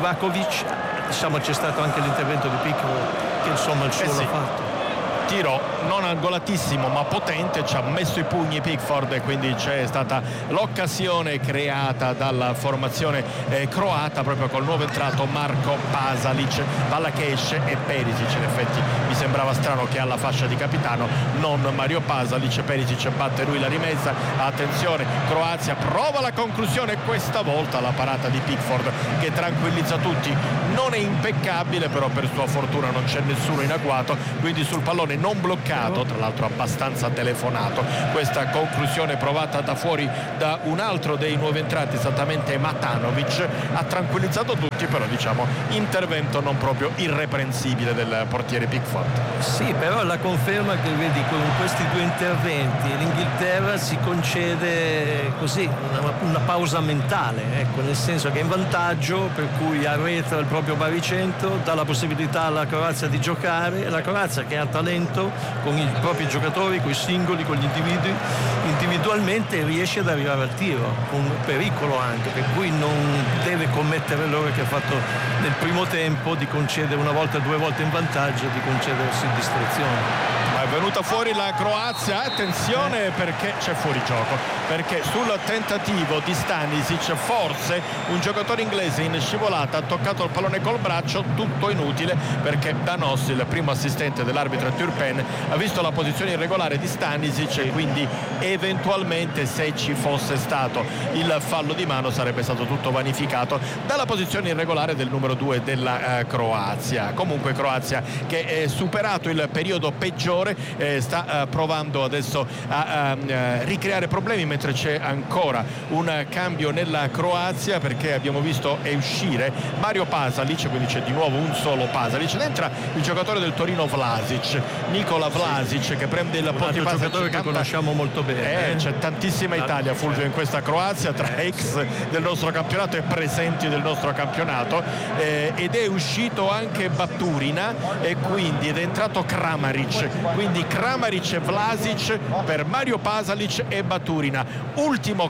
diciamo c'è stato anche l'intervento di Pickford che insomma il suo l'ha fatto. Tiro non angolatissimo ma potente, ci ha messo i pugni Pickford e quindi c'è stata l'occasione creata dalla formazione croata proprio col nuovo entrato Marco Pasalic. Palla che esce e Perisic, in effetti mi sembrava strano che alla fascia di capitano non Mario Pasalic. Perisic batte lui la rimessa, attenzione, Croazia prova la conclusione, questa volta la parata di Pickford che tranquillizza tutti, non è impeccabile però per sua fortuna non c'è nessuno in agguato, quindi sul pallone non bloccato, tra l'altro abbastanza telefonato. Questa conclusione provata da fuori da un altro dei nuovi entrati, esattamente Matanovic, ha tranquillizzato tutti, però diciamo intervento non proprio irreprensibile del portiere Pickford. Sì, però la conferma che vedi con questi due interventi l'Inghilterra si concede così una pausa mentale, ecco, nel senso che è in vantaggio, per cui arretra il proprio baricentro, dà la possibilità alla Croazia di giocare, la Croazia che ha talento con i propri giocatori, con i singoli, con gli individui, individualmente riesce ad arrivare al tiro con pericolo anche, per cui non deve commettere l'errore che ha fatto nel primo tempo di concedere una volta, due volte in vantaggio, di concedersi distrazione. Ma è venuta fuori la Croazia, attenzione perché c'è fuori gioco, perché sul tentativo di Stanisic forse un giocatore inglese in scivolata ha toccato il pallone col braccio, tutto inutile perché Danos, il primo assistente dell'arbitro Turpin, ha visto la posizione irregolare di Stanisic e quindi eventualmente se ci fosse stato il fallo di mano sarebbe stato tutto vanificato dalla posizione irregolare del numero 2 della Croazia. Comunque Croazia che è superato il periodo peggiore, sta provando adesso a ricreare problemi, mentre c'è ancora un cambio nella Croazia perché abbiamo visto uscire Mario Pasalic, quindi c'è di nuovo un solo Pasalic, ed entra il giocatore del Torino Vlasic, Nikola Vlasic, che prende il posto di Pasalic, giocatore che conosciamo molto bene. C'è tantissima Italia, Fulvio, in questa Croazia, tra ex del nostro campionato e presenti del nostro campionato, ed è uscito anche Baturina e quindi ed è entrato Kramaric, quindi Kramaric e Vlasic per Mario Pasalic e Baturina. Ultimo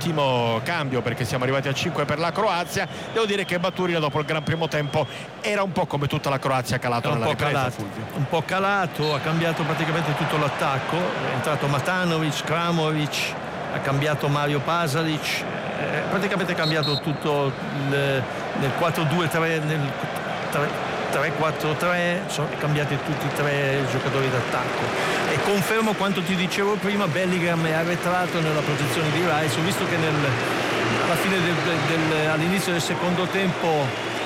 cambio, perché siamo arrivati a 5 per la Croazia. Devo dire che Baturina dopo il gran primo tempo era un po' come tutta la Croazia calato nella ripresa, Fulvio. Un po' calato, ha cambiato praticamente tutto l'attacco, è entrato Matanovic, Kramaric, ha cambiato Mario Pasalic, praticamente ha cambiato tutto nel 4-2-3, nel 3-4-3, sono cambiati tutti e tre i giocatori d'attacco. E confermo quanto ti dicevo prima, Bellingham è arretrato nella posizione di Rice. Ho visto che alla fine all'inizio del secondo tempo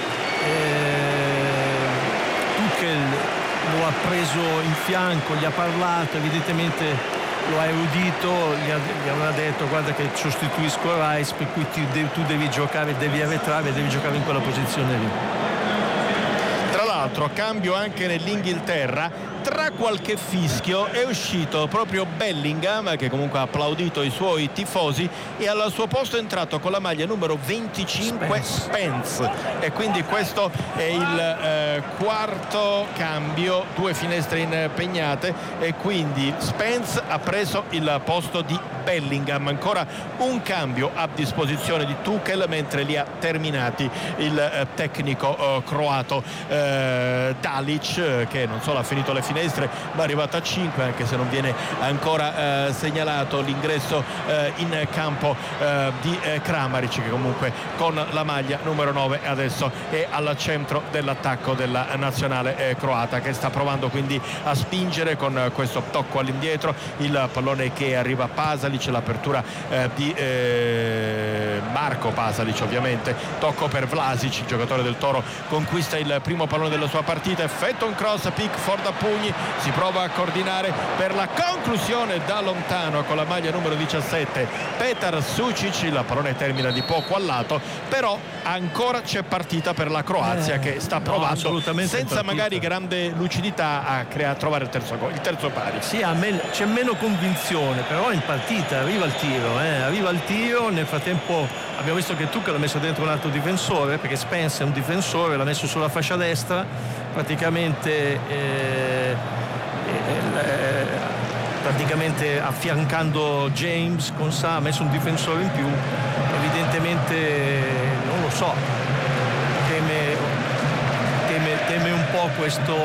Tuchel lo ha preso in fianco, gli ha parlato, evidentemente lo ha erudito, gli aveva detto guarda che sostituisco Rice, per cui tu devi giocare, devi arretrare, devi giocare in quella posizione lì. Tra l'altro cambio anche nell'Inghilterra, tra qualche fischio è uscito proprio Bellingham, che comunque ha applaudito i suoi tifosi, e al suo posto è entrato con la maglia numero 25 Spence, e quindi questo è il quarto cambio, due finestre impegnate, e quindi Spence ha preso il posto di Bellingham. Ancora un cambio a disposizione di Tuchel, mentre li ha terminati il tecnico croato Dalic, che non solo ha finito le finestre ma è arrivato a 5, anche se non viene ancora segnalato l'ingresso in campo di Kramaric, che comunque con la maglia numero 9 adesso è al centro dell'attacco della nazionale croata, che sta provando quindi a spingere con questo tocco all'indietro, il pallone che arriva a Pasalic, l'apertura di Marco Pasalic, ovviamente tocco per Vlasic, il giocatore del Toro conquista il primo pallone della sua partita, effettua un cross, Pickford a pugni, Fogni, si prova a coordinare per la conclusione da lontano con la maglia numero 17 Petar Sučić, la pallone termina di poco al lato, però ancora c'è partita per la Croazia che sta provando senza magari grande lucidità a trovare il terzo pari. Sì, c'è meno convinzione, però in partita arriva il tiro, nel frattempo abbiamo visto che Tuchel l'ha messo dentro un altro difensore, perché Spence è un difensore, l'ha messo sulla fascia destra, praticamente affiancando James con ha messo un difensore in più, evidentemente non lo so, teme un po' questo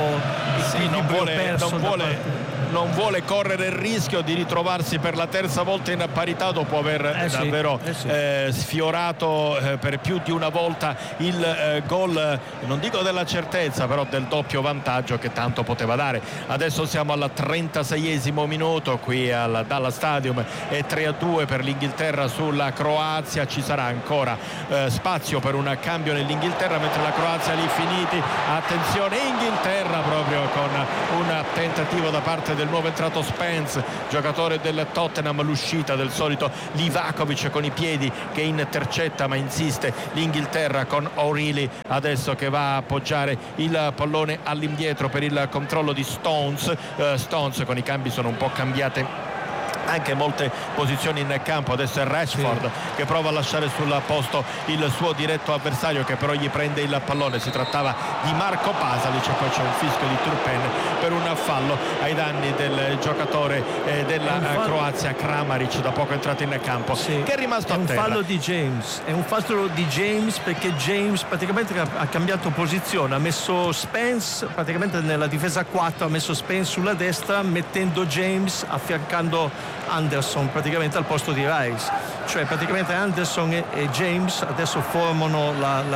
non vuole correre il rischio di ritrovarsi per la terza volta in parità dopo aver davvero sfiorato per più di una volta il gol, non dico della certezza, però del doppio vantaggio che tanto poteva dare. Adesso siamo al 36esimo minuto qui al Dallas Stadium, è 3-2 per l'Inghilterra sulla Croazia. Ci sarà ancora spazio per un cambio nell'Inghilterra, mentre la Croazia lì finiti. Attenzione, Inghilterra proprio con un tentativo da parte del nuovo entrato Spence, giocatore del Tottenham, l'uscita del solito Livakovic con i piedi che intercetta, ma insiste l'Inghilterra con O'Reilly adesso che va a appoggiare il pallone all'indietro per il controllo di Stones. Stones, con i cambi sono un po' cambiate anche molte posizioni in campo. Adesso è Rashford che prova a lasciare sul posto il suo diretto avversario, che però gli prende il pallone. Si trattava di Marco Pasalic, e poi c'è un fischio di Turpen per un fallo ai danni del giocatore della Croazia, Kramaric, da poco entrato in campo, che è rimasto a terra. È un fallo di James, perché James praticamente ha cambiato posizione, ha messo Spence praticamente nella difesa 4, ha messo Spence sulla destra, mettendo James affiancando Anderson praticamente al posto di Rice, cioè praticamente Anderson e James adesso formano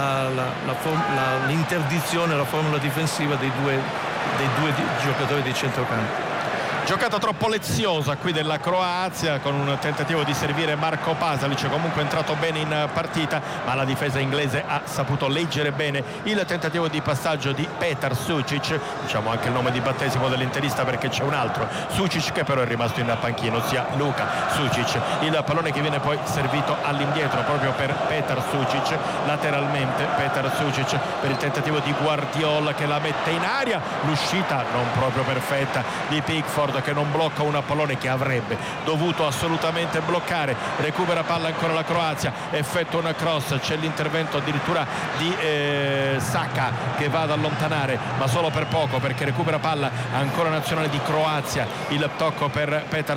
l'interdizione, la formula difensiva dei due giocatori di centrocampo. Giocata troppo leziosa qui della Croazia, con un tentativo di servire Marco Pasalic, comunque entrato bene in partita, ma la difesa inglese ha saputo leggere bene il tentativo di passaggio di Petar Sučić, diciamo anche il nome di battesimo dell'interista perché c'è un altro Sučić che però è rimasto in panchino, ossia Luka Sučić. Il pallone che viene poi servito all'indietro proprio per Petar Sučić, lateralmente Petar Sučić per il tentativo di Guardiola che la mette in aria, l'uscita non proprio perfetta di Pickford che non blocca un pallone che avrebbe dovuto assolutamente bloccare. Recupera palla ancora la Croazia, effettua una cross, c'è l'intervento addirittura di Saka che va ad allontanare, ma solo per poco, perché recupera palla ancora nazionale di Croazia. Il tocco per Petar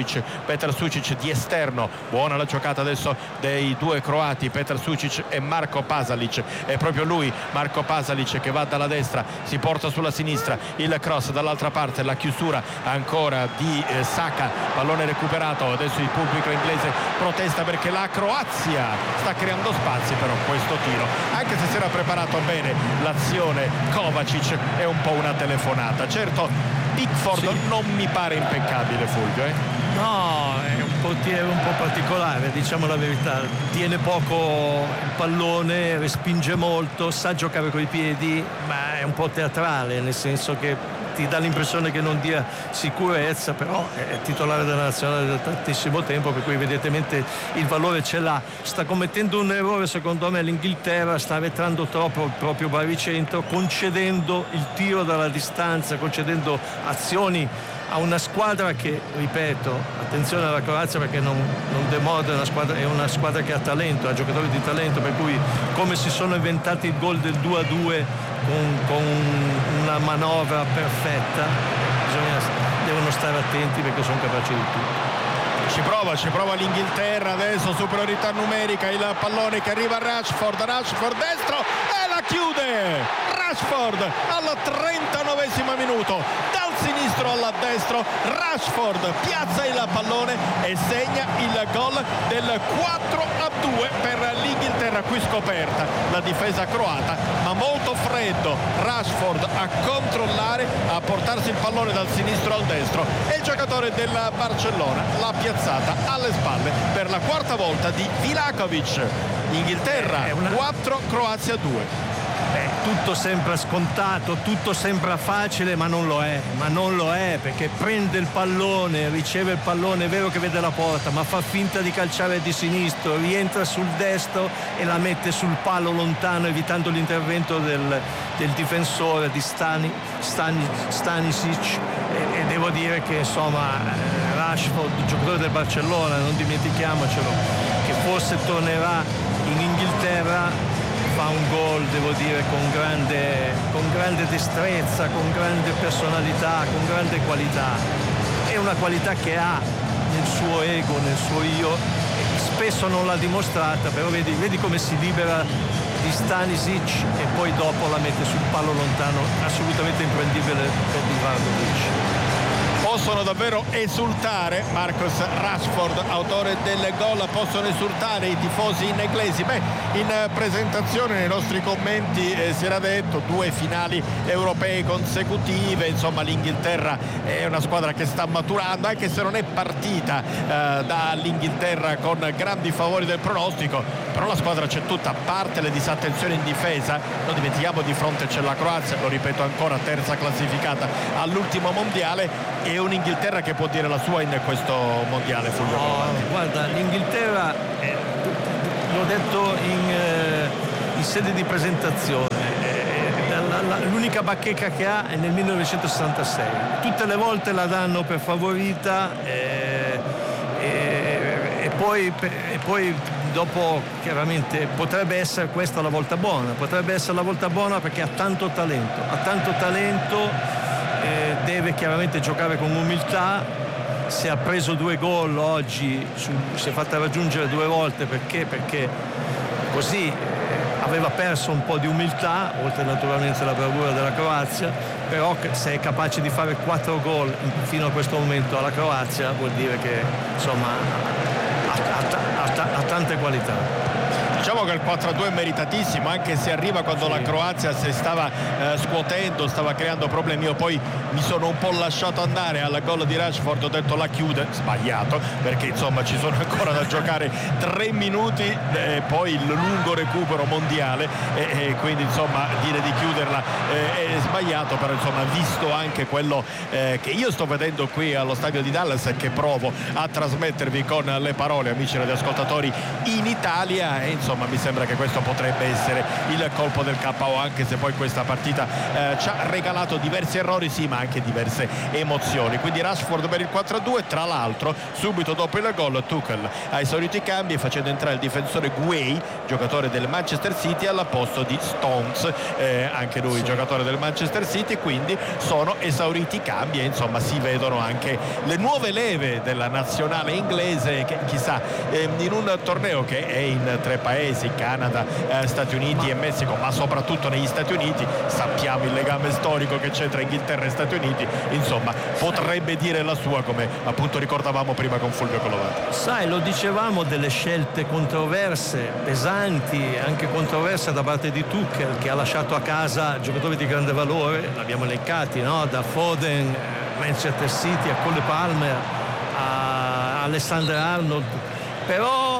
Sučić di esterno, buona la giocata adesso dei due croati, Petar Sučić e Marco Pasalic. È proprio lui, Marco Pasalic, che va dalla destra, si porta sulla sinistra, il cross dall'altra parte, la chiusura ancora di Saka, pallone recuperato. Adesso il pubblico inglese protesta perché la Croazia sta creando spazi, però questo tiro, anche se si era preparato bene l'azione Kovacic, è un po' una telefonata. Certo, Pickford non mi pare impeccabile, Fulvio. No, è un portiere un po' particolare, diciamo la verità, tiene poco il pallone, respinge molto, sa giocare coi piedi, ma è un po' teatrale, nel senso che ti dà l'impressione che non dia sicurezza, però è titolare della nazionale da tantissimo tempo, per cui evidentemente il valore ce l'ha. Sta commettendo un errore secondo me l'Inghilterra, sta arretrando troppo il proprio baricentro, concedendo il tiro dalla distanza, concedendo azioni a una squadra che, ripeto, attenzione alla Croazia perché non demorde, è una squadra che ha talento, ha giocatori di talento, per cui come si sono inventati il gol del 2-2 con una manovra perfetta, devono stare attenti perché sono capaci di tutto. Ci prova l'Inghilterra adesso, superiorità numerica, il pallone che arriva a Rashford destro e la chiude Rashford al 39esimo minuto, dal sinistro al destro Rashford piazza il pallone e segna il gol del 4-2 per l'Inghilterra. Qui scoperta la difesa croata, ma molto freddo Rashford a controllare, a portarsi il pallone dal sinistro al destro, e il giocatore del Barcellona l'ha piazzata alle spalle per la quarta volta di Vilakovic. Inghilterra 4, Croazia 2. tutto sembra scontato, tutto sembra facile, ma non lo è, perché prende il pallone, riceve il pallone, è vero che vede la porta, ma fa finta di calciare di sinistro, rientra sul destro e la mette sul palo lontano, evitando l'intervento del difensore di Stanisic, e devo dire che insomma Rashford, giocatore del Barcellona, non dimentichiamocelo, che forse tornerà in Inghilterra, fa un gol, devo dire, con grande destrezza, con grande personalità, con grande qualità. È una qualità che ha nel suo ego, nel suo io, spesso non l'ha dimostrata, però vedi come si libera di Stanisic e poi dopo la mette sul palo lontano, assolutamente imprendibile per Ibrahimovic. Possono davvero esultare Marcus Rashford, autore del gol, possono esultare i tifosi inglesi. In presentazione nei nostri commenti si era detto 2 finali europee consecutive, insomma l'Inghilterra è una squadra che sta maturando, anche se non è partita dall'Inghilterra con grandi favori del pronostico, però la squadra c'è tutta, a parte le disattenzioni in difesa, non dimentichiamo di fronte c'è la Croazia, lo ripeto ancora, terza classificata all'ultimo mondiale, e un'Inghilterra che può dire la sua in questo mondiale, Fulvio. Guarda, l'Inghilterra, l'ho detto in sede di presentazione, l'unica bacheca che ha è nel 1966, tutte le volte la danno per favorita, e poi dopo chiaramente potrebbe essere questa la volta buona, perché ha tanto talento, deve chiaramente giocare con umiltà. Se ha preso 2 gol oggi, si è fatta raggiungere 2 volte perché così aveva perso un po' di umiltà, oltre naturalmente alla bravura della Croazia, però se è capace di fare 4 gol fino a questo momento alla Croazia, vuol dire che insomma ha tante qualità. Diciamo che il 4-2 è meritatissimo, anche se arriva quando la Croazia si stava scuotendo, stava creando problemi. Io poi mi sono un po' lasciato andare al gol di Rashford, ho detto la chiude, sbagliato, perché insomma ci sono ancora da giocare 3 minuti e poi il lungo recupero mondiale, e quindi insomma dire di chiuderla è sbagliato, però insomma visto anche quello che io sto vedendo qui allo stadio di Dallas e che provo a trasmettervi con le parole, amici radioascoltatori, in Italia, e insomma mi sembra che questo potrebbe essere il colpo del KO, anche se poi questa partita ci ha regalato diversi errori, sì, ma anche diverse emozioni. Quindi Rashford per il 4-2. Tra l'altro subito dopo il gol Tuchel ha esaurito i cambi facendo entrare il difensore Gueye, giocatore del Manchester City, al posto di Stones, anche lui giocatore del Manchester City. Quindi sono esauriti i cambi e insomma si vedono anche le nuove leve della nazionale inglese, che chissà in un torneo che è in 3 paesi, Canada, Stati Uniti e Messico, ma soprattutto negli Stati Uniti, sappiamo il legame storico che c'è tra Inghilterra e Stati Uniti, insomma potrebbe dire la sua, come appunto ricordavamo prima con Fulvio Collovati. Sai, lo dicevamo, delle scelte controverse, pesanti, anche controverse da parte di Tuchel, che ha lasciato a casa giocatori di grande valore, l'abbiamo elencati, no? Da Foden, Manchester City, a Cole Palmer, a Alexander Arnold, però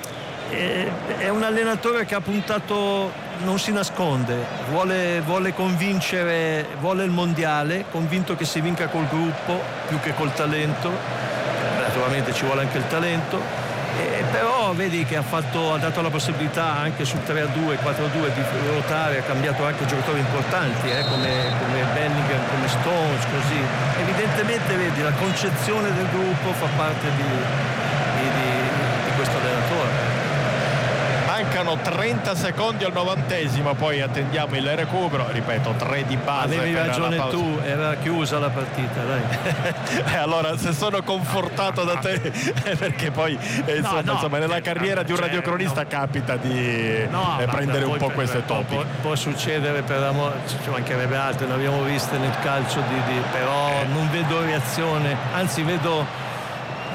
è un allenatore che ha puntato, non si nasconde, vuole convincere, vuole il mondiale, convinto che si vinca col gruppo più che col talento. Naturalmente ci vuole anche il talento, però vedi che ha dato la possibilità anche sul 3-2, 4-2 di ruotare, ha cambiato anche giocatori importanti come Bellingham, come Stones, così. Evidentemente vedi, la concezione del gruppo fa parte di questo allenatore. Mancano 30 secondi al 90°, poi attendiamo il recupero, ripeto, 3 di base. Avevi ragione tu, era chiusa la partita, dai. Allora, se sono confortato da te perché poi insomma nella carriera di un radiocronista capita di prendere un po' queste topi. Può succedere, per amore, ci mancherebbe altro, ne abbiamo viste nel calcio però non vedo reazione, anzi vedo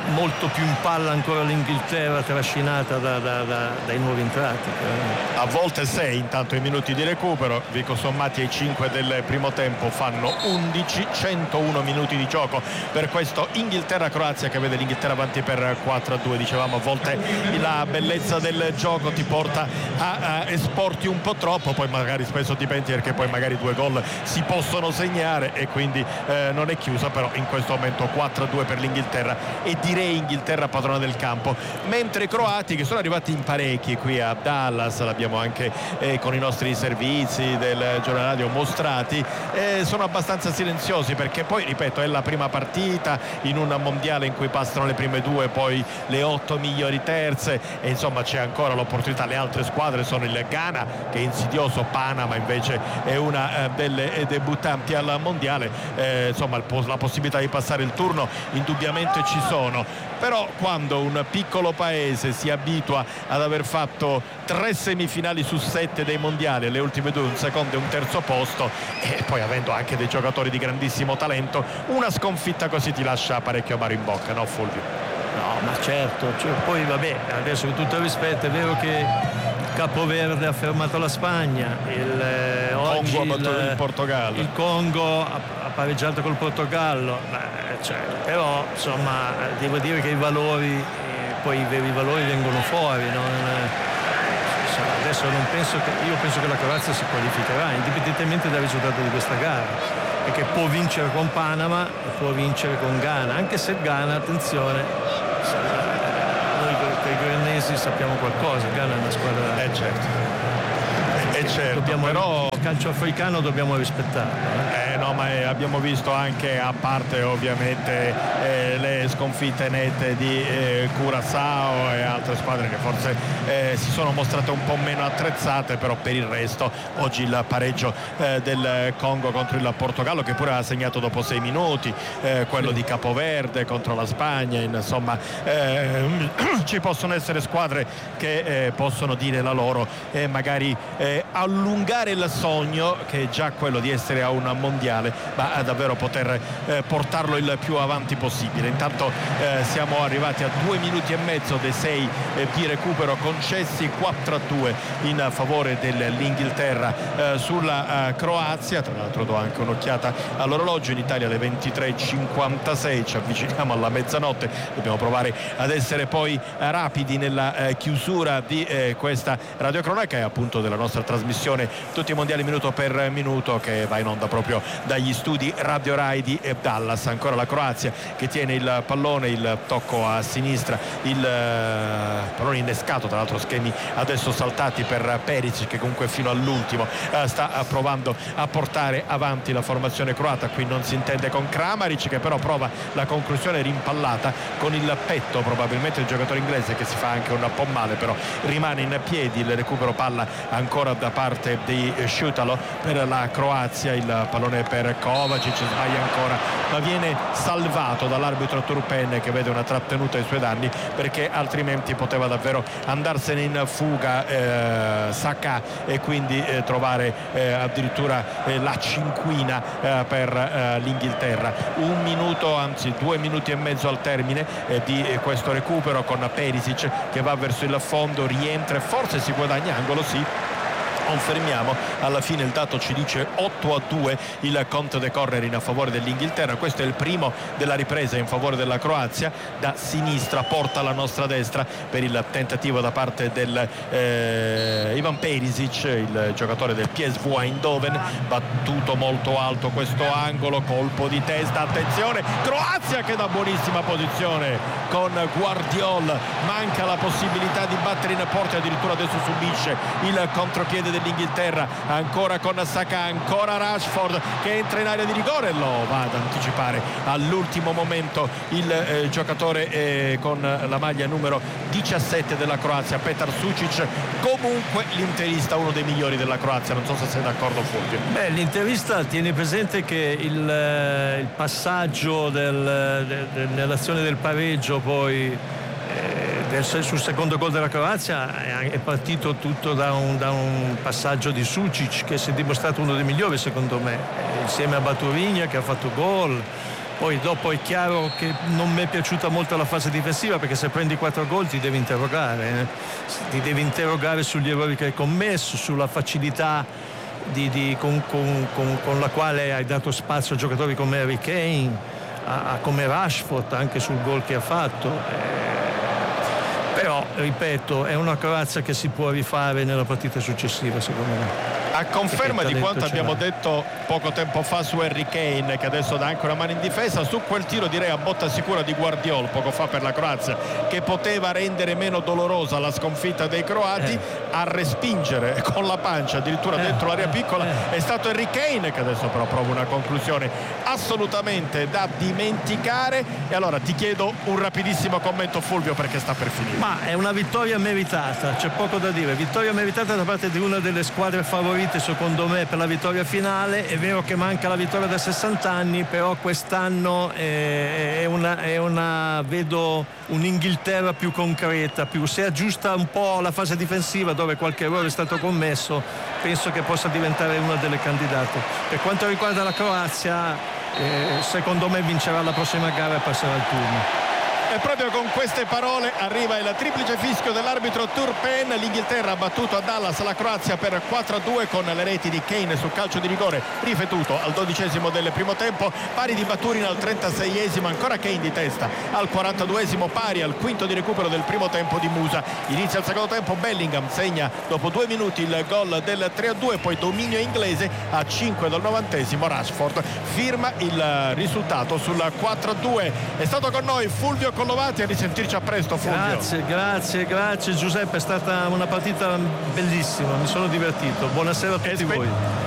molto più in palla ancora l'Inghilterra, trascinata dai nuovi entrati. A volte 6, intanto i minuti di recupero, dico sommati ai 5 del primo tempo fanno 11, 101 minuti di gioco per questo Inghilterra-Croazia, che vede l'Inghilterra avanti per 4-2. Dicevamo, a volte la bellezza del gioco ti porta a esporti un po' troppo, poi magari spesso ti penti perché poi magari 2 gol si possono segnare e quindi non è chiusa, però in questo momento 4-2 per l'Inghilterra e direi Inghilterra padrona del campo, mentre i croati, che sono arrivati in parecchi qui a Dallas, l'abbiamo anche con i nostri servizi del giornale radio mostrati, sono abbastanza silenziosi, perché poi ripeto è la prima partita in un mondiale in cui passano le prime 2, poi le 8 migliori terze e insomma c'è ancora l'opportunità. Le altre squadre sono il Ghana, che è insidioso, Panama invece è una delle debuttanti al mondiale, insomma la possibilità di passare il turno indubbiamente ci sono, però quando un piccolo paese si abitua ad aver fatto 3 semifinali su 7 dei mondiali, le ultime 2 un secondo e un terzo posto, e poi avendo anche dei giocatori di grandissimo talento, una sconfitta così ti lascia parecchio amaro in bocca, no Fulvio? No, ma certo, poi vabbè, adesso con tutto il rispetto è vero che Capoverde ha fermato la Spagna, Congo ha battuto il Portogallo, il Congo ha pareggiato col Portogallo, però insomma devo dire che i valori, poi i veri valori vengono fuori, adesso io penso che la Croazia si qualificherà indipendentemente dal risultato di questa gara, perché può vincere con Panama e può vincere con Ghana, anche se Ghana, attenzione, noi con i granesi sappiamo qualcosa, Ghana è una squadra certo, però il calcio africano dobbiamo rispettarlo. No, ma abbiamo visto anche, a parte ovviamente le sconfitte nette di Curaçao e altre squadre che forse si sono mostrate un po' meno attrezzate, però per il resto oggi il pareggio del Congo contro il Portogallo, che pure ha segnato dopo 6 minuti, quello di Capoverde contro la Spagna, insomma ci possono essere squadre che possono dire la loro e magari allungare il sogno, che è già quello di essere a un mondiale, ma a davvero poter portarlo il più avanti possibile. Intanto siamo arrivati a 2 minuti e mezzo dei 6 di recupero concessi, 4-2 in favore dell'Inghilterra sulla Croazia. Tra l'altro do anche un'occhiata all'orologio, in Italia alle 23:56, ci avviciniamo alla mezzanotte, dobbiamo provare ad essere poi rapidi nella chiusura di questa radiocronaca e appunto della nostra trasmissione Tutti i mondiali minuto per minuto, che va in onda proprio dagli studi Radio Rai di Dallas. Ancora la Croazia che tiene il pallone, il tocco a sinistra, il pallone innescato, tra l'altro schemi adesso saltati per Perisic, che comunque fino all'ultimo sta provando a portare avanti la formazione croata. Qui non si intende con Kramaric, che però prova la conclusione rimpallata con il petto, probabilmente il giocatore inglese, che si fa anche un po' male, però rimane in piedi. Il recupero palla ancora da parte di Šutalo per la Croazia, il pallone per Kovacic, sbaglia ancora ma viene salvato dall'arbitro Turpen, che vede una trattenuta ai suoi danni, perché altrimenti poteva davvero andarsene in fuga Saka e quindi trovare addirittura la cinquina per l'Inghilterra. 1 minuto, anzi 2 minuti e mezzo al termine di questo recupero, con Perisic che va verso il fondo, rientra e forse si guadagna angolo, sì. Confermiamo, alla fine il dato ci dice 8-2 il conto de corner in favore dell'Inghilterra. Questo è il primo della ripresa in favore della Croazia, da sinistra porta alla nostra destra per il tentativo da parte del Ivan Perisic, il giocatore del PSV Eindhoven, battuto molto alto questo angolo, colpo di testa, attenzione, Croazia che da buonissima posizione con Guardiol, manca la possibilità di battere in porta, addirittura adesso subisce il contropiede dell'Inghilterra, ancora con Saka, ancora Rashford che entra in area di rigore, lo va ad anticipare all'ultimo momento il giocatore con la maglia numero 17 della Croazia, Petar Sučić. Comunque l'interista uno dei migliori della Croazia, non so se sei d'accordo Fulvio. L'interista tiene presente che il passaggio nell'azione del pareggio poi sul secondo gol della Croazia è partito tutto da un passaggio di Sučić, che si è dimostrato uno dei migliori secondo me, insieme a Baturina che ha fatto gol, Poi dopo è chiaro che non mi è piaciuta molto la fase difensiva, perché se prendi 4 gol ti devi interrogare, ti devi interrogare sugli errori che hai commesso, sulla facilità con la quale hai dato spazio a giocatori come Harry Kane, come Rashford, anche sul gol che ha fatto. Però, ripeto, è una Croazia che si può rifare nella partita successiva, secondo me. A conferma di quanto abbiamo detto poco tempo fa su Harry Kane, che adesso dà anche una mano in difesa, su quel tiro direi a botta sicura di Guardiol poco fa per la Croazia, che poteva rendere meno dolorosa la sconfitta dei croati, a respingere con la pancia addirittura dentro l'area piccola è stato Harry Kane, che adesso però prova una conclusione assolutamente da dimenticare. E allora ti chiedo un rapidissimo commento, Fulvio, perché sta per finire. Ma è una vittoria meritata, c'è poco da dire, vittoria meritata da parte di una delle squadre favorite secondo me per la vittoria finale. È vero che manca la vittoria da 60 anni, però quest'anno vedo un'Inghilterra più concreta, se aggiusta un po' la fase difensiva dove qualche errore è stato commesso, penso che possa diventare una delle candidate. Per quanto riguarda la Croazia, secondo me vincerà la prossima gara e passerà il turno. E proprio con queste parole arriva il triplice fischio dell'arbitro Turpen. L'Inghilterra ha battuto a Dallas la Croazia per 4-2 con le reti di Kane su calcio di rigore ripetuto al 12° del primo tempo, pari di Baturin al 36°, ancora Kane di testa al 42°, pari al quinto di recupero del primo tempo di Musa. Inizia il secondo tempo, Bellingham segna dopo 2 minuti il gol del 3-2, poi dominio inglese a 5 del 90°, Rashford firma il risultato sul 4-2. È stato con noi Fulvio Collovati, a risentirci a presto, Fulvio. Grazie Giuseppe, è stata una partita bellissima, mi sono divertito. Buonasera a tutti voi.